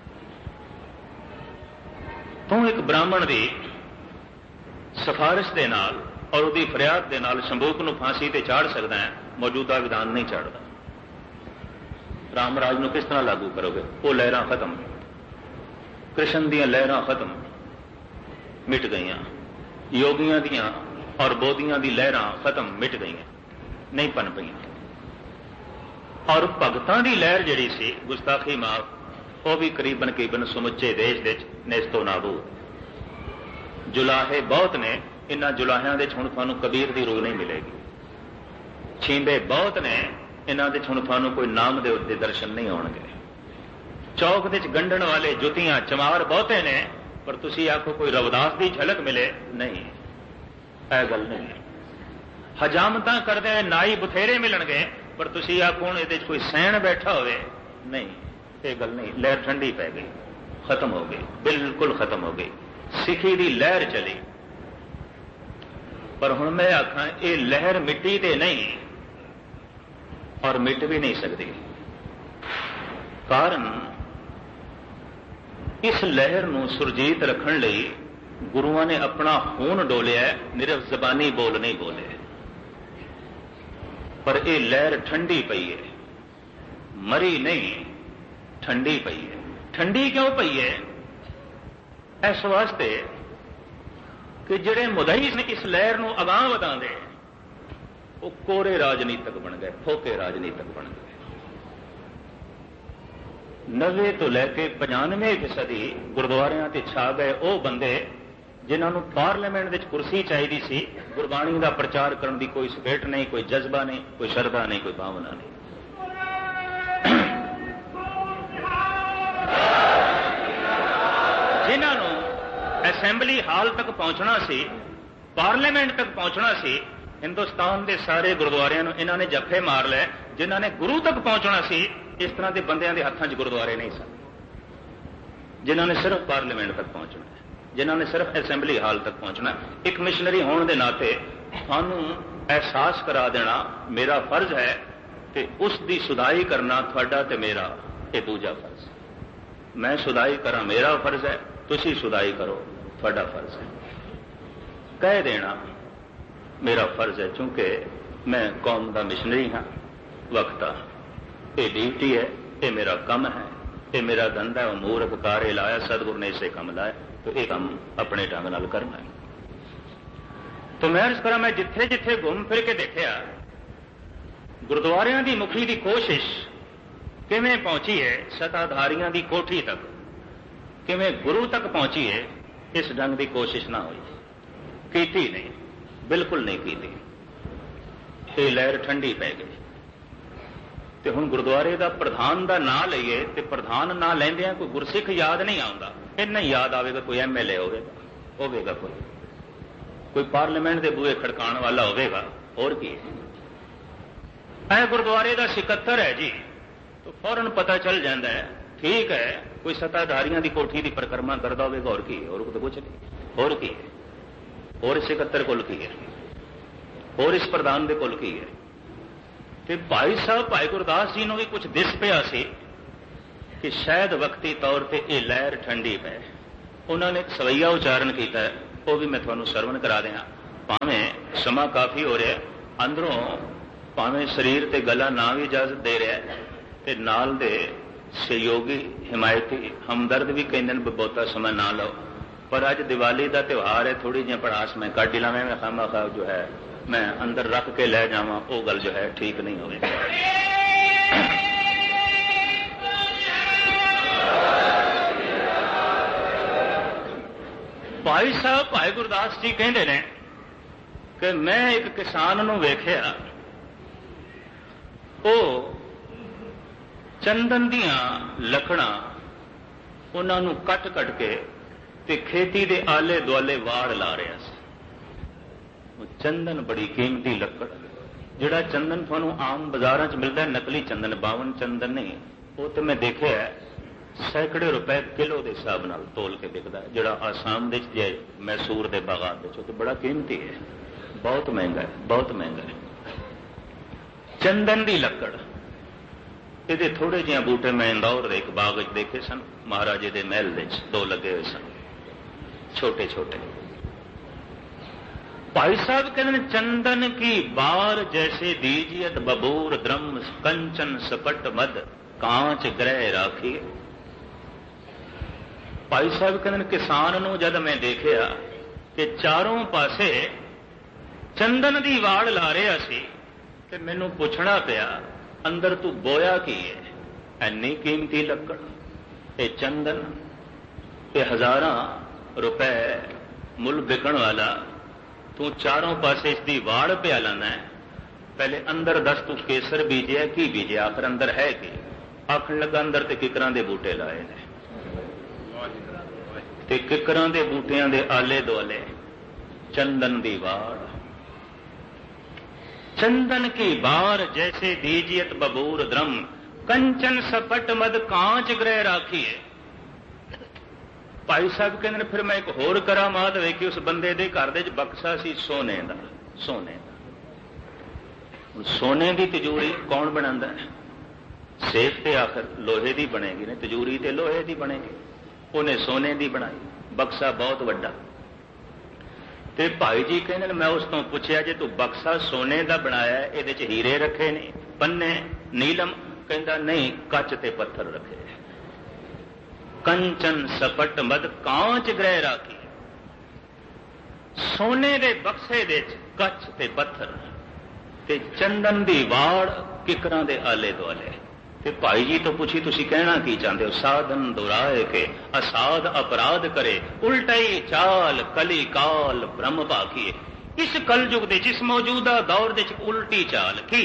ਤੂੰ ਇੱਕ ਬ੍ਰਾਹਮਣ ਦੀ ਸਿਫਾਰਿਸ਼ ਦੇ ਨਾਲ ਔਰ ਉਹਦੀ ਫਰਿਆਦ ਦੇ ਨਾਲ ਸ਼ੰਭੂਕ ਨੂੰ ਫਾਂਸੀ ਤੇ ਚਾੜ ਸਕਦਾ ਹੈ, ਮੌਜੂਦਾ ਵਿਧਾਨ ਨਹੀਂ ਚਾੜਦਾ। ਰਾਮ ਰਾਜ ਨੂੰ ਕਿਸ ਤਰ੍ਹਾਂ ਲਾਗੂ ਕਰੋਗੇ? ਉਹ ਲਹਿਰਾਂ ਖਤਮ, ਕ੍ਰਿਸ਼ਨ ਦੀਆਂ ਲਹਿਰਾਂ ਖਤਮ, ਮਿਟ ਗਈਆਂ। ਯੋਗੀਆਂ ਦੀਆਂ ਔਰ ਬੋਧੀਆਂ ਦੀ ਲਹਿਰਾਂ ਖਤਮ, ਮਿਟ ਗਈਆਂ, ਨਹੀਂ ਪਨ ਪਈਆਂ। ਔਰ ਭਗਤਾਂ ਦੀ ਲਹਿਰ ਜਿਹੜੀ ਸੀ, ਗੁਸਤਾਖੀ ਮਾਫ, ਉਹ ਵੀ ਕਰੀਬਨ ਸਮੁੱਚੇ ਦੇਸ਼ ਵਿੱਚ ਨੇਸਤੋ ਨਾਬੂਦ। ਜੁਲਾਹੇ ਬਹੁਤ ਨੇ, ਇਨ੍ਹਾਂ ਜੁਲਾਹਿਆਂ ਦੇ ਹੁਣ ਤੁਹਾਨੂੰ ਕਬੀਰ ਦੀ ਰੂਹ ਨਹੀਂ ਮਿਲੇਗੀ। ਛੀਂਦੇ ਬਹੁਤ ਨੇ, ਇਹਨਾਂ ਦੇ ਹੁਣ ਤੁਹਾਨੂੰ ਕੋਈ ਨਾਮਦੇਵ ਦੇ ਦਰਸ਼ਨ ਨਹੀਂ ਆਉਣਗੇ। ਚੌਕ ਵਿੱਚ ਗੰਢਣ ਵਾਲੇ ਜੁੱਤੀਆਂ ਚਮਾਰ ਬਹੁਤੇ ਨੇ, ਪਰ ਤੁਸੀਂ ਆਖੋ ਕੋਈ ਰਵਿਦਾਸ ਦੀ ਝਲਕ ਮਿਲੇ, ਨਹੀਂ, ਇਹ ਗੱਲ ਨਹੀਂ। ਹਜਾਮਤਾਂ ਕਰਦੇ ਨਾਈ ਬਥੇਰੇ ਮਿਲਣਗੇ, ਪਰ ਤੁਸੀਂ ਆਖੋ ਹੁਣ ਇਹਦੇ 'ਚ ਕੋਈ ਸੈਣ ਬੈਠਾ ਹੋਵੇ, ਨਹੀਂ, ਇਹ ਗੱਲ ਨਹੀਂ। ਲਹਿਰ ਠੰਡੀ ਪੈ ਗਈ, ਖਤਮ ਹੋ ਗਈ, ਬਿਲਕੁਲ ਖਤਮ ਹੋ ਗਈ। ਸਿੱਖੀ ਦੀ ਲਹਿਰ ਚਲੀ, ਪਰ ਹੁਣ ਮੈਂ ਆਖਾਂ ਇਹ ਲਹਿਰ ਮਿੱਟੀ ਤੇ ਨਹੀਂ ਔਰ ਮਿਟ ਵੀ ਨਹੀਂ ਸਕਦੀ। ਕਾਰਨ ਇਸ ਲਹਿਰ ਨੂੰ ਸੁਰਜੀਤ ਰੱਖਣ ਲਈ ਗੁਰੂਆਂ ਨੇ ਆਪਣਾ ਖੂਨ ਡੋਲਿਆ, ਨਿਰਫ ਜ਼ਬਾਨੀ ਬੋਲ ਨਹੀਂ ਬੋਲੇ। ਪਰ ਇਹ ਲਹਿਰ ਠੰਡੀ ਪਈ ਹੈ, ਮਰੀ ਨਹੀਂ, ਠੰਡੀ ਪਈ ਹੈ। ਠੰਡੀ ਕਿਉਂ ਪਈ ਹੈ? ਇਸ ਵਾਸਤੇ ਕਿ ਜਿਹੜੇ ਮੁਦਈ ਨੇ ਇਸ ਲਹਿਰ ਨੂੰ ਅਗਾਂਹ ਵਧਾਉਂਦੇ, ਉਹ ਕੋਰੇ ਰਾਜਨੀਤਿਕ ਬਣ ਗਏ, ਫੋਕੇ ਰਾਜਨੀਤਿਕ ਬਣ ਗਏ। 90 ਤੋਂ ਲੈ ਕੇ 95% ਗੁਰਦੁਆਰਿਆਂ ਤੇ ਛਾ ਗਏ ਉਹ ਬੰਦੇ ਜਿਨ੍ਹਾਂ ਨੂੰ ਪਾਰਲੀਮੈਂਟ ਵਿੱਚ ਕੁਰਸੀ ਚਾਹੀਦੀ ਸੀ। ਗੁਰਬਾਣੀ ਦਾ ਪ੍ਰਚਾਰ ਕਰਨ ਦੀ ਕੋਈ ਸਪੇਟ ਨਹੀਂ, ਕੋਈ ਜਜ਼ਬਾ ਨਹੀਂ, ਕੋਈ ਸ਼ਰਧਾ ਨਹੀਂ, ਕੋਈ ਭਾਵਨਾ ਨਹੀਂ। ਜਿਨ੍ਹਾਂ ਨੂੰ ਅਸੈਂਬਲੀ ਹਾਲ ਤੱਕ ਪਹੁੰਚਣਾ ਸੀ, ਪਾਰਲੀਮੈਂਟ ਤੱਕ ਪਹੁੰਚਣਾ ਸੀ, ਹਿੰਦੁਸਤਾਨ ਦੇ ਸਾਰੇ ਗੁਰਦੁਆਰਿਆਂ ਨੂੰ ਇਹਨਾਂ ਨੇ ਜੱਫੇ ਮਾਰ ਲਏ। ਜਿਨ੍ਹਾਂ ਨੇ ਗੁਰੂ ਤੱਕ ਪਹੁੰਚਣਾ ਸੀ, ਇਸ ਤਰ੍ਹਾਂ ਦੇ ਬੰਦਿਆਂ ਦੇ ਹੱਥਾਂ 'ਚ ਗੁਰਦੁਆਰੇ ਨਹੀਂ ਸਨ। ਜਿਨ੍ਹਾਂ ਨੇ ਸਿਰਫ ਪਾਰਲੀਮੈਂਟ ਤੱਕ ਪਹੁੰਚਣਾ, ਜਿਨ੍ਹਾਂ ਨੇ ਸਿਰਫ ਅਸੈਂਬਲੀ ਹਾਲ ਤੱਕ ਪਹੁੰਚਣਾ। ਇੱਕ ਮਿਸ਼ਨਰੀ ਹੋਣ ਦੇ ਨਾਤੇ ਤੁਹਾਨੂੰ ਅਹਿਸਾਸ ਕਰਾ ਦੇਣਾ ਮੇਰਾ ਫਰਜ਼ ਹੈ, ਤੇ ਉਸ ਦੀ ਸੁਧਾਈ ਕਰਨਾ ਤੁਹਾਡਾ ਤੇ ਮੇਰਾ ਇਹ ਦੂਜਾ ਫਰਜ਼ ਹੈ। ਮੈਂ ਸੁਧਾਈ ਕਰਾਂ, ਮੇਰਾ ਫਰਜ਼ ਹੈ, ਤੁਸੀਂ ਸੁਧਾਈ ਕਰੋ, ਤੁਹਾਡਾ ਫਰਜ਼ ਹੈ। ਕਹਿ ਦੇਣਾ ਮੇਰਾ ਫਰਜ਼ ਹੈ, ਕਿਉਂਕਿ ਮੈਂ ਕੌਮ ਦਾ ਮਿਸ਼ਨਰੀ ਹਾਂ। ਵਕਤਾ ਇਹ ਡਿਊਟੀ ਹੈ, ਇਹ ਮੇਰਾ ਕੰਮ ਹੈ, ਇਹ ਮੇਰਾ ਧੰਦਾ ਹੈ। ਉਮੂਰ ਅਖਕਾਰੇ ਲਾਇਆ, ਸਤਿਗੁਰ ਨੇ ਇਸੇ ਕੰਮ ਲਾਇਆ, तो ਇਹ ਕੰਮ ਆਪਣੇ ਢੰਗ ਨਾਲ ਕਰਨਾ ਹੈ। तो मैं अर्ज करा, मैं जिथे जिथे घूम फिर के देखा गुरुद्वारियां दी मुखी दी कोशिश किवें पहुंची है सताधारियां दी कोठी तक, किवें गुरु तक पहुंची है, इस ढंग की कोशिश ना हुई, कीती नहीं, बिल्कुल नहीं कीती। ये लहर ठंडी पै गई। तो हुण गुरुद्वारे का प्रधान का नां लईए तो प्रधान नां लैंदियां कोई गुरसिख याद नहीं आउंदा। इन्ना याद आवेगा कोई MLA होवेगा, कोई पार्लीमेंट के बूहे खड़काने वाला होवेगा, और की है गुरुद्वारे का सिकत्तर है जी, तो फौरन पता चल जाता है, ठीक है, कोई सत्ताधारियों की कोठी की परिक्रमा करता होगा, और की, और तो कुछ नहीं, और की है, और इस सिकत्तर कुल की है, और इस प्रधान के कुल की है। तो भाई साहब भाई गुरदास जी ने भी कुछ दिस पिया सी कि शायद वक्ती तौर पर यह लहर ठंडी पै, उन्होंने एक सवैया उच्चारण किया, वो भी मैं थोड़ा सरवण करा दें। भावें समा काफ़ी हो रहा, अंदरों भावें शरीर ते गला ना भी इजाजत दे रहा है, ते नाल दे सहयोगी हिमायती हमदर्द भी कहते हैं बहुता समय ना लो, पर अज दिवाली का त्यौहार है, थोड़ी जी भड़ास मैं कट ला, मैं खामा खा जो है मैं अंदर रख के लै जावा, वो गल जो है ठीक नहीं होगी। भाई साहब भाई गुरदास जी कहते हैं कि मैं एक किसान नूं वेखिया, वो चंदन दियां लकड़ां उन्होंने कट कट के ते खेती दे आले दुआले वाड़ ला रहा सी। चंदन बड़ी कीमती लकड़, जिहड़ा चंदन तुहानूं आम बाजारां च मिलदा है नकली चंदन, बावन चंदन नहीं, वो तो मैं देखिया सैकड़े रुपए किलो के हिसाब नाल तोल के बिकदा है। जिहड़ा आसाम दे जे मैसूर के बागात दे तो बड़ा कीमती है, बहुत महंगा है, बहुत महंगा है। चंदन की लकड़, ये थोड़े जिहे बूटे मैं इंदौर के एक बाग देखे सन, महाराजे के महल दे दो लगे हुए सन, छोटे छोटे। भाई साहब कहते हैं चंदन की बार जैसे दीजियत बबूर द्रम कंचन सपट मद कांच ग्रह राखी। भाई साहब कहते हैं किसान नूं जद मैं देखिया कि चारों पासे चंदन की वाड़ ला रहा सी, ते मैनूं पुछना पिया अंदर तू बोया की है, इन्नी कीमती लकड़, ये चंदन ते हजारां रुपए मुल बिकण वाला, तू चारों पासे इसकी वाड़ पिया लाना है। पहले अंदर दस तू केसर बीजिया की बीजिया, आखिर अंदर है कि आखन लगा अंदर ते किकरां दे बूटे लाए ने, ते किकरां दे बूटियां दे आले दुआले चंदन दी वाड़। चंदन की बार जैसे दीजियत बबूर द्रम कंचन सपट मद कांच ग्रह राखिए। भाई साहब कहते फिर मैं एक होर करामात वेखी, उस बंदे दे घर दे बक्सा सी सोने दा, सोने दा। सोने की तिजोरी कौन बनांदा है? सेफ ते आखिर लोहे की बनेगी ने, तिजोरी ते लोहे की बनेगी, उन्हें सोने की बनाई, बक्सा बहुत वड्डा। ते भाई जी कहने मैं उस तो पूछया जे तू बक्सा सोने का बनाया है, ये हीरे रखे ने, पन्ने नीलम? कहता नहीं, कच ते पत्थर रखे। कंचन सपट मद कांच ग्रह राखी। सोने दे बक्से दे कच ते पत्थर ते चंदन दी वाड़ किकरां दे आले दुआले। ते भाई जी तो पूछी तुसी कहना की चाहते हो? साधन दुराए के असाध अपराध करे, उल्टाई चाल कली काल ब्रह्म भाखिए। इस कलयुग दे जिस मौजूदा दौर दे उल्टी चाल की,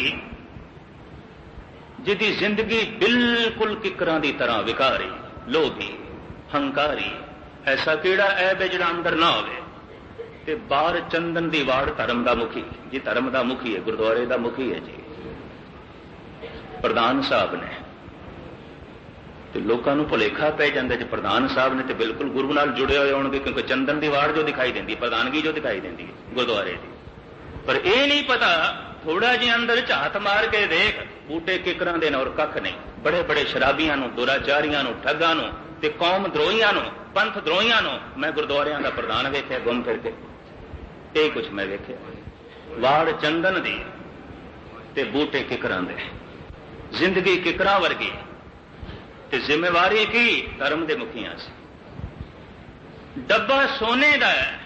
जिदी जिंदगी बिल्कुल किकरां दी तरह विकारी, लोभी, हंकारी, ऐसा केड़ा ऐब है जिहड़ा अंदर ना होवे। ते बाहर चंदन दी वाड़ धर्म दा मुखी जी, धर्म दा मुखी है, गुरुद्वारे दा मुखी है जी, प्रधान साहब ने। तो लोगों को भुलेखा पै जाता जी प्रधान साहब ने तो बिल्कुल गुरु नाल जुड़े हुए होंगे, क्योंकि चंदन की वाड़ जो दिखाई देती, प्रधानगी जो दिखाई देती है गुरुद्वारे की। पर यह नहीं पता, थोड़ा जिहा अंदर झात मार के देख, बूटे किकरां दे और कख नहीं। बड़े बड़े शराबियां नूं, दुराचारियां नूं, ठगां नूं ते कौम द्रोहियां नूं, पंथ द्रोहियां नूं मैं गुरुद्वारियां दा प्रधान वेखिया घुम फिर के। यही कुछ मैं वेखिया, वाड़ चंदन दी ते बूटे किकरां दे, जिंदगी किकरां वर्गी ते जिम्मेवारी की धर्म दे मुखियां से। डब्बा सोने दा है,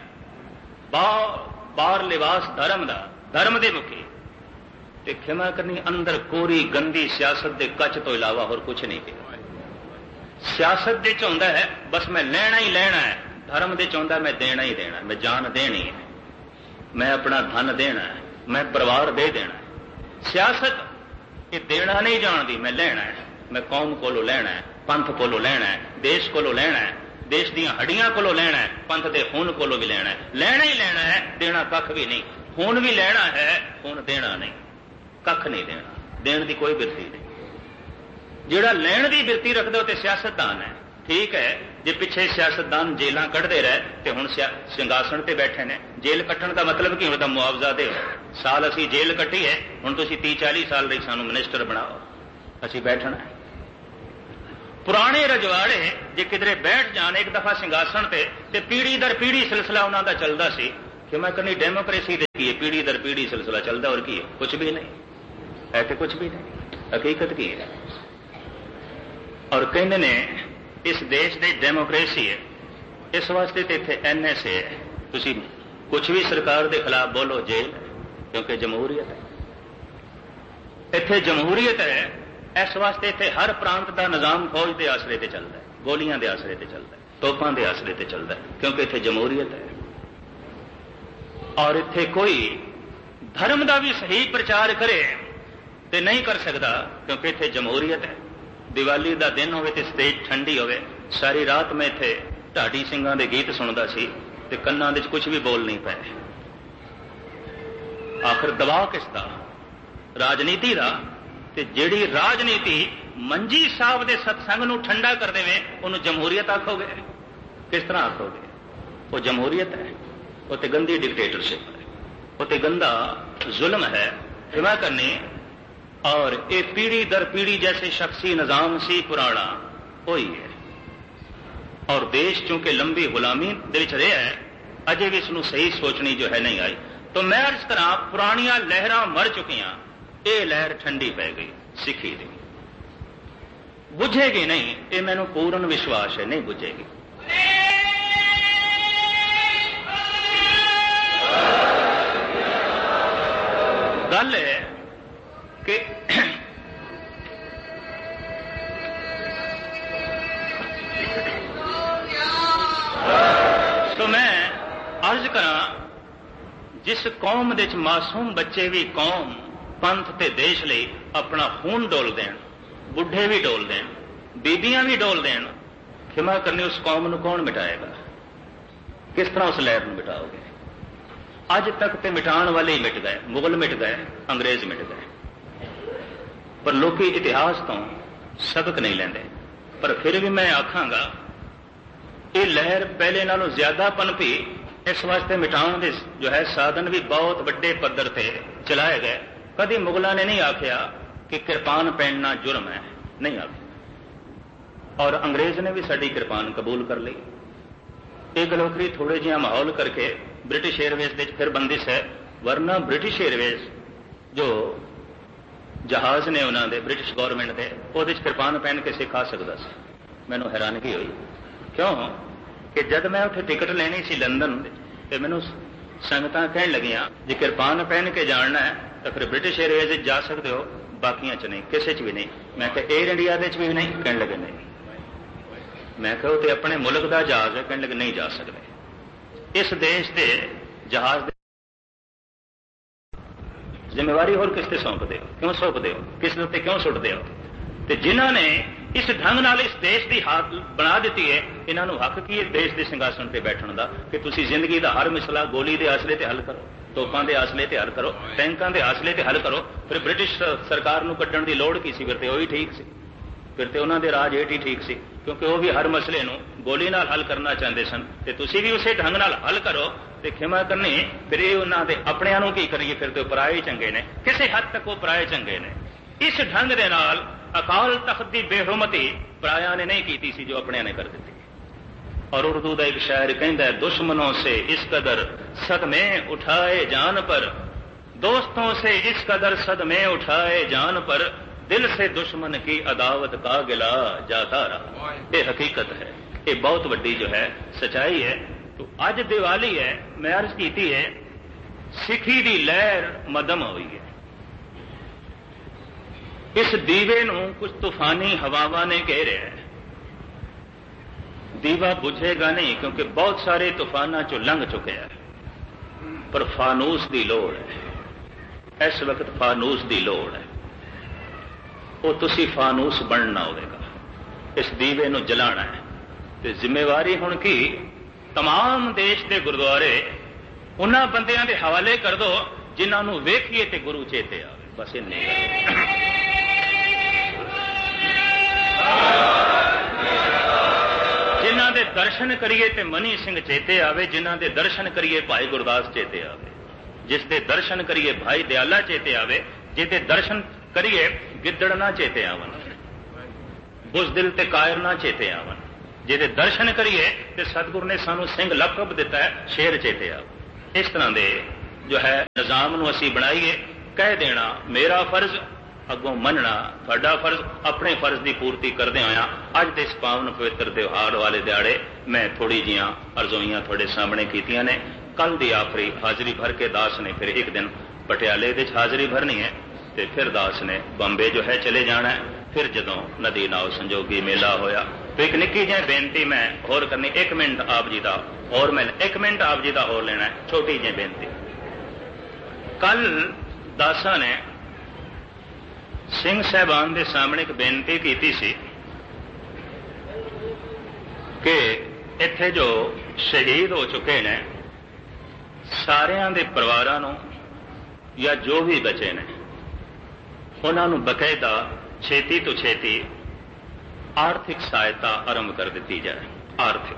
बाहर लिबास धर्म दा, धर्म दे मुखी ते खिमा करनी अंदर कोरी गंदी सियासत दे कच तो इलावा होर कुछ नहीं किया। सियासत दे चाहता है बस मैं लेना ही लेना है, धर्म दे चाहता मैं देना ही देना, मैं जान देनी है, मैं अपना धन देना है, मैं परिवार दे देना है। सियासत ये देना नहीं जानती, मैं लेना है, मैं कौम कोलों लेना है, पंथ कोलों लेना है, देश कोलों लेना है, देश दी हड्डियां कोलों लेना है, पंथ दे खून कोलों भी लेना है। लेना ही लेना है, देना कख भी नहीं। खून भी लेना है, खून देना नहीं, कख नहीं देना, देने की कोई बिरती नहीं। जिहड़ा लैण की बिरती रख दो तो सियासतदान है, ठीक है। जे पिछे सियासतदान जेलां कढ़दे रहे तो हुण सिंघासन ते बैठे ने, जेल कट्टण का मतलब कि उहदा मुआवजा दे, साल असी जेल कट्टी है, हुण तुसीं 30-40 साल लई सानूं मिनिस्टर बनाओ, असीं बैठना है। पुराने रजवाड़े जे किधरे बैठ जान एक दफा सिंघासन ते पीढ़ी दर पीढ़ी सिलसिला उन्होंने चलता सी कि मैं कहनी डेमोक्रेसी देखिए पीढ़ी दर पीढ़ी सिलसिला चलता और की है कुछ भी नहीं है तो कुछ भी नहीं हकीकत की है। और कहने ने इस देश की डेमोक्रेसी है इस वास्ते तो इतने NSA है तुसी कुछ भी सरकार के खिलाफ बोलो जेल क्योंकि जमहूरीयत है इतने जमहूरीयत है इस वास्ते इतने हर प्रांत का निजाम फौज के आसरे से चलता है गोलियां के आसरे से चलता है तोपां के आसरे से चलता है क्योंकि इतने जमहूरीयत है। और इत्थे कोई धर्म का भी सही प्रचार करे तो नहीं कर सकता क्योंकि इत्थे जमहूरीयत है। दिवाली का दिन होवे ते स्टेज ठंडी होवे सारी रात मैं इत्थे ढाडी सिंघां दे गीत सुनदा सी ते कन्नां दे कुछ भी बोल नहीं पाए। आखिर दबाव किसदा राजनीति का ते जिहड़ी राजनीति मंजी साहब दे सत्संग नूं ठंडा कर देवे उन्होंने जमहूरीयत आखोगे किस तरह आखोगे वो जमहूरीयत है वो तो गंदी डिक्टेटरशिप है वो तो गंदा जुल्म है हिमा करनी। और ये पीढ़ी दर पीढ़ी जैसे शख्सी निजाम सी पुराना वही है और देश चूंकि लंबी गुलामी दे विच रहा है अजे भी इसनूं सही सोचनी जो है नहीं आई। तो मैं अर्ज करा पुरानियां लहरां मर चुकियां ये लहर ठंडी पै गई सिखी दी बुझेगी नहीं ये मैनूं पूर्ण विश्वास है नहीं बुझेगी। गल है कि तो मैं अर्ज करा जिस कौम दे मासूम बच्चे भी कौम पंथ ते देश लिए अपना खून डोल देन बुढ़े भी डोल देन बीबियां भी डोल देन खिमा करनी उस कौम नूं कौन मिटाएगा किस तरह उस लहर नूं मिटाओगे। अज तक तो मिटाण वाले ही मिट गए मुगल मिट गए अंग्रेज मिट गए पर लोग इतिहास तो सबक नहीं लेंदे। पर फिर भी मैं आखांगा ये लहर पहले नालों ज्यादा पनपी इस वास्ते मिटाण दे जो है साधन भी बहुत बड़े पद्धर से चलाए गए। कभी मुगलों ने नहीं आख्या कि कृपान पहनना जुर्म है नहीं आख्या और अंग्रेज ने भी साड़ी कृपान कबूल कर ली। एक गलोकरी थोड़े जिहा माहौल करके ब्रिटिश एयरवेज दे फिर बंदिश है वरना ब्रिटिश एयरवेज जो जहाज ने उन्होंने ब्रिटिश गौरमेंट के वो कृपान पहन के सिखा सकता सी। मैनू हैरानगी हुई क्यों कि जब मैं उत्थे टिकट लेनी सी लंदन तो मैनू संगतां कहन लगियां जे कृपान पहन के जानना है तो फिर ब्रिटिश एयरवेज जा सकते हो बाकियां च नहीं किसी च भी नहीं। मैं कहा एयर इंडिया दे भी नहीं कहने लगे नहीं। मैं कहा तो अपने मुल्क का जहाज है कहने लगे नहीं जा सकते। इस देश के जहाज जिम्मेवारी होर किस ते सौंपते हो क्यों सौंपते हो किस उत्ते क्यों सुटते हो। तो जिन्हों ने इस ढंग नाल इस देश की हालत बना दी है इन्हों हक की है देश के सिंघासन से बैठने का कि तुसी जिंदगी का हर मसला गोली के आसले ते हल करो तोपां के आसले ते हल करो टैंकां के आसले ते हल करो। फिर ब्रिटिश सरकार नूं कड्ढण की लोड़ की सी फिर तो वही ठीक सी फिर तो उन्हों के राज हेठ ही ठीक सी क्योंकि वह भी हर मसले नूं गोली नाल हल करना चाहते सन ते तुसी भी उसे ढंग नाल हल करो ते खिमा करनी फिर ये उन्होंने अपनिਆਂ नूं की करिए फिर तो पराए ही चंगे ने किसी हद तक वो पराए चंगे ने। इस ढंग दे नाल अकाल तख्त की बेहुरमती पराया ने नहीं की सी जो अपने ने कर दी। और उर्दू का एक शायर कहता है दुश्मनों से इस कदर सदमे उठाए जान पर दोस्तों से इस कदर सदमे उठाए जान पर दिल से दुश्मन की अदावत का गिला जाता रहा। ये हकीकत है ये बहुत बड़ी जो है सच्चाई है। तो अज दिवाली है मैं अर्ज की है सिखी की लहर मदम हुई है। इस दीवे नूं कुछ तूफानी हवावां ने घेरिया है। दीवा बुझेगा नहीं क्योंकि बहुत सारे तूफाना चो लंघ चुके हैं पर फानूस की लोड़ है। इस वक्त फानूस की लोड़ है वो तुसी फानूस बनना होगा इस दीवे नूं जलाना है। तो जिम्मेवारी हुण की तमाम देश के गुरुद्वारे उन्हां बंदियां दे हवाले कर दो जिन्हां नूं वेखीए ते गुरु चेते आवे बस इन्नी जिन्हां दे दर्शन करिए ते मनी सिंह चेते आवे जिन्हां दे दर्शन करिए भाई गुरदास चेते आवे जिस दे दर्शन करिए भाई दयाला चेते आवे जिहदे दर्शन करिए गिद्दड़ ना चेते आवन ਬੁਜ਼ਦਿਲ ਤੇ ਕਾਇਰ ਨਾ ਚੇਤੇ ਆਵਨ। ਜਿਹਦੇ ਦਰਸ਼ਨ ਕਰੀਏ ਤੇ ਸਤਿਗੁਰੂ ਨੇ ਸਾਨੂੰ ਸਿੰਘ ਲਕਬ ਦਿੱਤਾ ਹੈ, ਸ਼ੇਰ ਚੇਤੇ ਆਵ। ਇਸ ਤਰ੍ਹਾਂ ਦੇ ਜੋ ਹੈ ਨਿਜ਼ਾਮ ਨੂੰ ਅਸੀਂ ਬਣਾਈਏ। ਕਹਿ ਦੇਣਾ ਮੇਰਾ ਫਰਜ਼, ਅੱਗੋਂ ਮੰਨਣਾ ਤੁਹਾਡਾ ਫਰਜ਼। ਆਪਣੇ ਫਰਜ਼ ਦੀ ਪੂਰਤੀ ਕਰਦੇ ਹੋਇਆ ਅੱਜ ਦੇ ਇਸ ਪਾਵਨ ਪਵਿੱਤਰ ਤਿਉਹਾਰ ਵਾਲੇ ਦਿਹਾੜੇ ਮੈਂ ਥੋੜੀ ਜੀਆਂ ਅਰਜ਼ੋਈਆਂ ਤੁਹਾਡੇ ਸਾਹਮਣੇ ਕੀਤੀਆਂ ਨੇ। ਕੱਲ ਦੀ ਆਖਰੀ ਹਾਜ਼ਰੀ ਭਰ ਕੇ ਦਾਸ ਨੇ ਫਿਰ ਇੱਕ ਦਿਨ ਪਟਿਆਲੇ ਦੇ ਹਾਜ਼ਰੀ ਭਰਨੀ ਹੈ ਤੇ ਫਿਰ ਦਾਸ ਨੇ ਬੰਬੇ ਜੋ ਹੈ ਚਲੇ ਜਾਣਾ ਹੈ। ਫਿਰ ਜਦੋਂ ਨਦੀ ਨਾਵ ਸੰਜੋਗੀ ਮੇਲਾ ਹੋਇਆ ਤੇ ਇੱਕ ਨਿੱਕੀ ਜਿਹੀ ਬੇਨਤੀ ਮੈਂ ਹੋਰ ਕਰਨੀ। 1 ਮਿੰਟ ਆਪ ਜੀ ਦਾ ਹੋਰ ਮੈਂ 1 ਮਿੰਟ ਆਪ ਜੀ ਦਾ ਹੋਰ ਲੈਣਾ ਹੈ, ਛੋਟੀ ਜਿਹੀ ਬੇਨਤੀ। ਕੱਲ ਦਾਸਾਂ ਨੇ ਸਿੰਘ ਸਾਹਿਬਾਨ ਦੇ ਸਾਹਮਣੇ ਇੱਕ ਬੇਨਤੀ ਕੀਤੀ ਸੀ ਕਿ ਇੱਥੇ ਜੋ ਸ਼ਹੀਦ ਹੋ ਚੁੱਕੇ ਨੇ ਸਾਰਿਆਂ ਦੇ ਪਰਿਵਾਰਾਂ ਨੂੰ ਜਾਂ ਜੋ ਵੀ ਬਚੇ ਨੇ ਉਹਨਾਂ ਨੂੰ ਬਕਾਇਦਾ ਛੇਤੀ ਤੋਂ ਛੇਤੀ ਆਰਥਿਕ ਸਹਾਇਤਾ ਆਰੰਭ ਕਰ ਦਿੱਤੀ ਜਾਏ। ਆਰਥਿਕ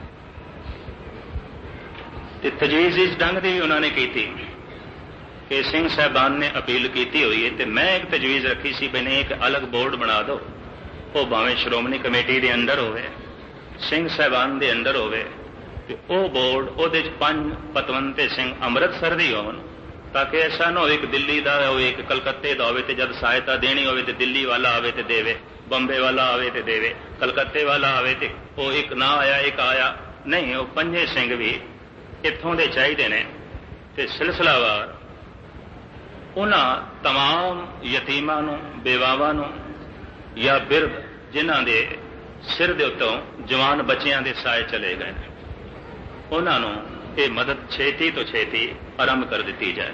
ਤੇ ਤਜਵੀਜ਼ ਇਸ ਢੰਗ ਦੀ ਉਹਨਾਂ ਨੇ ਕੀਤੀ ਕਿ ਸਿੰਘ ਸਾਹਿਬਾਨ ਨੇ ਅਪੀਲ ਕੀਤੀ ਹੋਈ ਹੈ ਤੇ ਮੈਂ ਇੱਕ ਤਜਵੀਜ਼ ਰੱਖੀ ਸੀ ਵੀ ਨਹੀਂ ਇੱਕ ਅਲੱਗ ਬੋਰਡ ਬਣਾ ਦਿਓ, ਉਹ ਭਾਵੇਂ ਸ਼੍ਰੋਮਣੀ ਕਮੇਟੀ ਦੇ ਅੰਦਰ ਹੋਵੇ, ਸਿੰਘ ਸਾਹਿਬਾਨ ਦੇ ਅੰਦਰ ਹੋਵੇ ਤੇ ਉਹ ਬੋਰਡ ਉਹਦੇ 'ਚ 5 ਪਤਵੰਤੇ ਸਿੰਘ ਅੰਮ੍ਰਿਤਸਰ ਦੇ ਹੋਣ ਤਾਂ ਕਿ ਐਸਾ ਨਾ ਹੋਵੇ ਇੱਕ ਦਿੱਲੀ ਦਾ ਹੋਵੇ ਇੱਕ ਕਲਕੱਤੇ ਦਾ ਹੋਵੇ ਤੇ ਜਦ ਸਹਾਇਤਾ ਦੇਣੀ ਹੋਵੇ ਤੇ ਦਿੱਲੀ ਵਾਲਾ ਆਵੇ ਤੇ ਦੇਵੇ, ਬੰਬੇ ਵਾਲਾ ਆਵੇ ਤੇ ਦੇਵੇ, ਕਲਕੱਤੇ ਵਾਲਾ ਆਵੇ ਤੇ ਉਹ ਇੱਕ ਨਾ ਆਇਆ ਇੱਕ ਆਇਆ। ਨਹੀਂ, ਉਹ 5 ਸਿੰਘ ਵੀ ਇੱਥੋਂ ਦੇ ਚਾਹੀਦੇ ਨੇ ਤੇ ਸਿਲਸਿਲਾਵਾਰ ਉਹਨਾਂ तमाम ਯਤੀਮਾਂ ਨੂੰ, ਬੇਵਾਵਾਂ ਨੂੰ ਜਾਂ ਬਿਰਧ ਜਿਨ੍ਹਾਂ ਦੇ ਸਿਰ ਦੇ ਉੱਤੋਂ ਜਵਾਨ ਬੱਚਿਆਂ ਦੇ ਸਾਏ ਚਲੇ ਗਏ ਨੇ ਉਹਨਾਂ ਨੂੰ ਇਹ ਮਦਦ ਛੇਤੀ ਤੋਂ ਛੇਤੀ ਆਰੰਭ ਕਰ ਦਿੱਤੀ ਜਾਏ।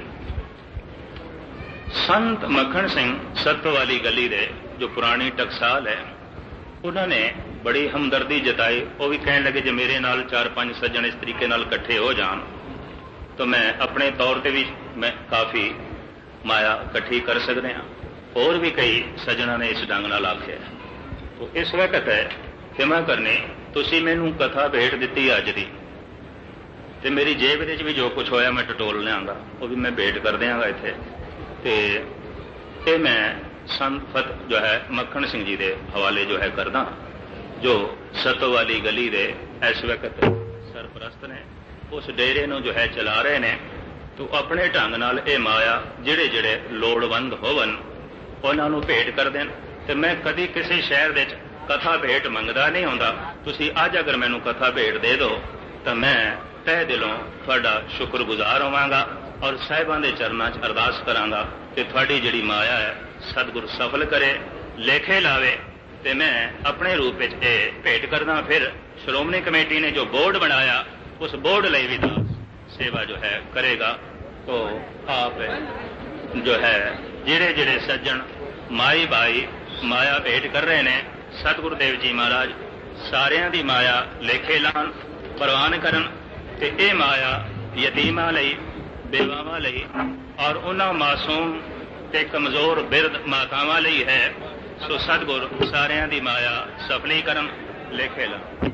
ਸੰਤ ਮੱਖਣ ਸਿੰਘ ਸੱਤੋ ਵਾਲੀ ਗਲੀ ਦੇ ਜੋ ਪੁਰਾਣੀ ਟਕਸਾਲ ਹੈ ਉਹਨਾਂ ਨੇ ਬੜੀ ਹਮਦਰਦੀ ਜਤਾਈ। ਉਹ ਵੀ ਕਹਿਣ ਲੱਗੇ ਜੇ ਮੇਰੇ ਨਾਲ 4-5 ਸੱਜਣ ਇਸ ਤਰੀਕੇ ਨਾਲ ਇਕੱਠੇ ਹੋ ਜਾਣ ਤਾਂ ਮੈਂ ਆਪਣੇ ਤੌਰ ਤੇ ਵੀ ਮੈਂ ਕਾਫੀ ਮਾਇਆ ਇਕੱਠੀ ਕਰ ਸਕਦੇ ਹਾਂ। ਹੋਰ ਵੀ ਕਈ ਸੱਜਣਾਂ ਨੇ ਇਸ ਢੰਗ ਨਾਲ ਆਖਿਆ। ਤਾਂ ਇਸ ਵਕਤ ਹੈ ਖਿਮਾ ਕਰਨੀ, ਤੁਸੀਂ ਮੈਨੂੰ ਕਥਾ ਭੇਟ ਦਿੱਤੀ ਅੱਜ ਦੀ ਤੇ ਮੇਰੀ ਜੇਬ ਦੇ ਵਿੱਚ ਵੀ ਜੋ ਕੁਝ ਹੋਇਆ ਮੈਂ ਟਟੋਲ ਲਿਆਂਗਾ, ਉਹ ਵੀ ਮੈਂ ਭੇਟ ਕਰ ਦਿਆਂਗਾ ਇੱਥੇ। ਤੇ ਇਹ ਮੈਂ ਸੰਤ ਜੋ ਹੈ ਮੱਖਣ ਸਿੰਘ ਜੀ ਦੇ ਹਵਾਲੇ ਜੋ ਹੈ ਕਰਦਾ, ਜੋ ਸਤੋ ਵਾਲੀ ਗਲੀ ਦੇ ਇਸ ਵਕਤ ਸਰਪ੍ਰਸਤ ਨੇ, ਉਸ ਡੇਰੇ ਨੂੰ ਜੋ ਹੈ ਚਲਾ ਰਹੇ ਨੇ। ਤੂੰ ਆਪਣੇ ਢੰਗ ਨਾਲ ਇਹ ਮਾਇਆ ਜਿਹੜੇ ਜਿਹੜੇ ਲੋੜਵੰਦ ਹੋਵਨ ਉਹਨਾਂ ਨੂੰ ਭੇਟ ਕਰ ਦੇਣ। ਤੇ ਮੈਂ ਕਦੀ ਕਿਸੇ ਸ਼ਹਿਰ ਵਿੱਚ ਕਥਾ ਭੇਟ ਮੰਗਦਾ ਨਹੀਂ ਹੁੰਦਾ। ਤੁਸੀਂ ਅੱਜ ਅਗਰ ਮੈਨੂੰ ਕਥਾ ਭੇਟ ਦੇ ਦਿਓ ਤਾਂ ਮੈਂ ਤਹਿ ਦਿਲੋਂ ਤੁਹਾਡਾ ਸ਼ੁਕਰਗੁਜ਼ਾਰ ਹੋਵਾਂਗਾ ਔਰ ਸਾਹਿਬਾਂ ਦੇ ਚਰਨਾਂ 'ਚ ਅਰਦਾਸ ਕਰਾਂਗਾ ਕਿ ਤੁਹਾਡੀ ਜਿਹੜੀ ਮਾਇਆ ਹੈ ਸਤਿਗੁਰ ਸਫਲ ਕਰੇ, ਲੇਖੇ ਲਾਵੇ। ਤੇ ਮੈਂ ਆਪਣੇ ਰੂਪ ਵਿੱਚ ਇਹ ਭੇਟ ਕਰਦਾ। ਫਿਰ ਸ਼੍ਰੋਮਣੀ ਕਮੇਟੀ ਨੇ ਜੋ ਬੋਰਡ ਬਣਾਇਆ ਉਸ ਬੋਰਡ ਲਈ ਵੀ ਸੇਵਾ ਜੋ ਹੈ ਕਰੇਗਾ। तो आप जो है ਜਿਹੜੇ ਜਿਹੜੇ ਸੱਜਣ ਮਾਈ ਬਾਈ ਮਾਇਆ ਭੇਟ ਕਰ ਰਹੇ ਨੇ ਸਤਿਗੁਰਦੇਵ ਜੀ ਮਹਾਰਾਜ ਸਾਰਿਆਂ ਦੀ ਮਾਇਆ ਲੇਖੇ ਲਾਣ ਪ੍ਰਵਾਨ ਕਰਨ ਤੇ ਇਹ ਮਾਇਆ ਯਤੀਮਾਂ ਲਈ, ਬੇਵਾਵਾਂ ਲਈ ਔਰ ਉਹਨਾਂ ਮਾਸੂਮ ਤੇ ਕਮਜ਼ੋਰ ਬਿਰਧ ਮਾਤਾਵਾਂ ਲਈ ਹੈ। ਸੋ ਸਤਿਗੁਰ ਸਾਰਿਆਂ ਦੀ ਮਾਇਆ ਸਫਲੀ ਕਰਨ, ਲੇਖੇ ਲਾਣ।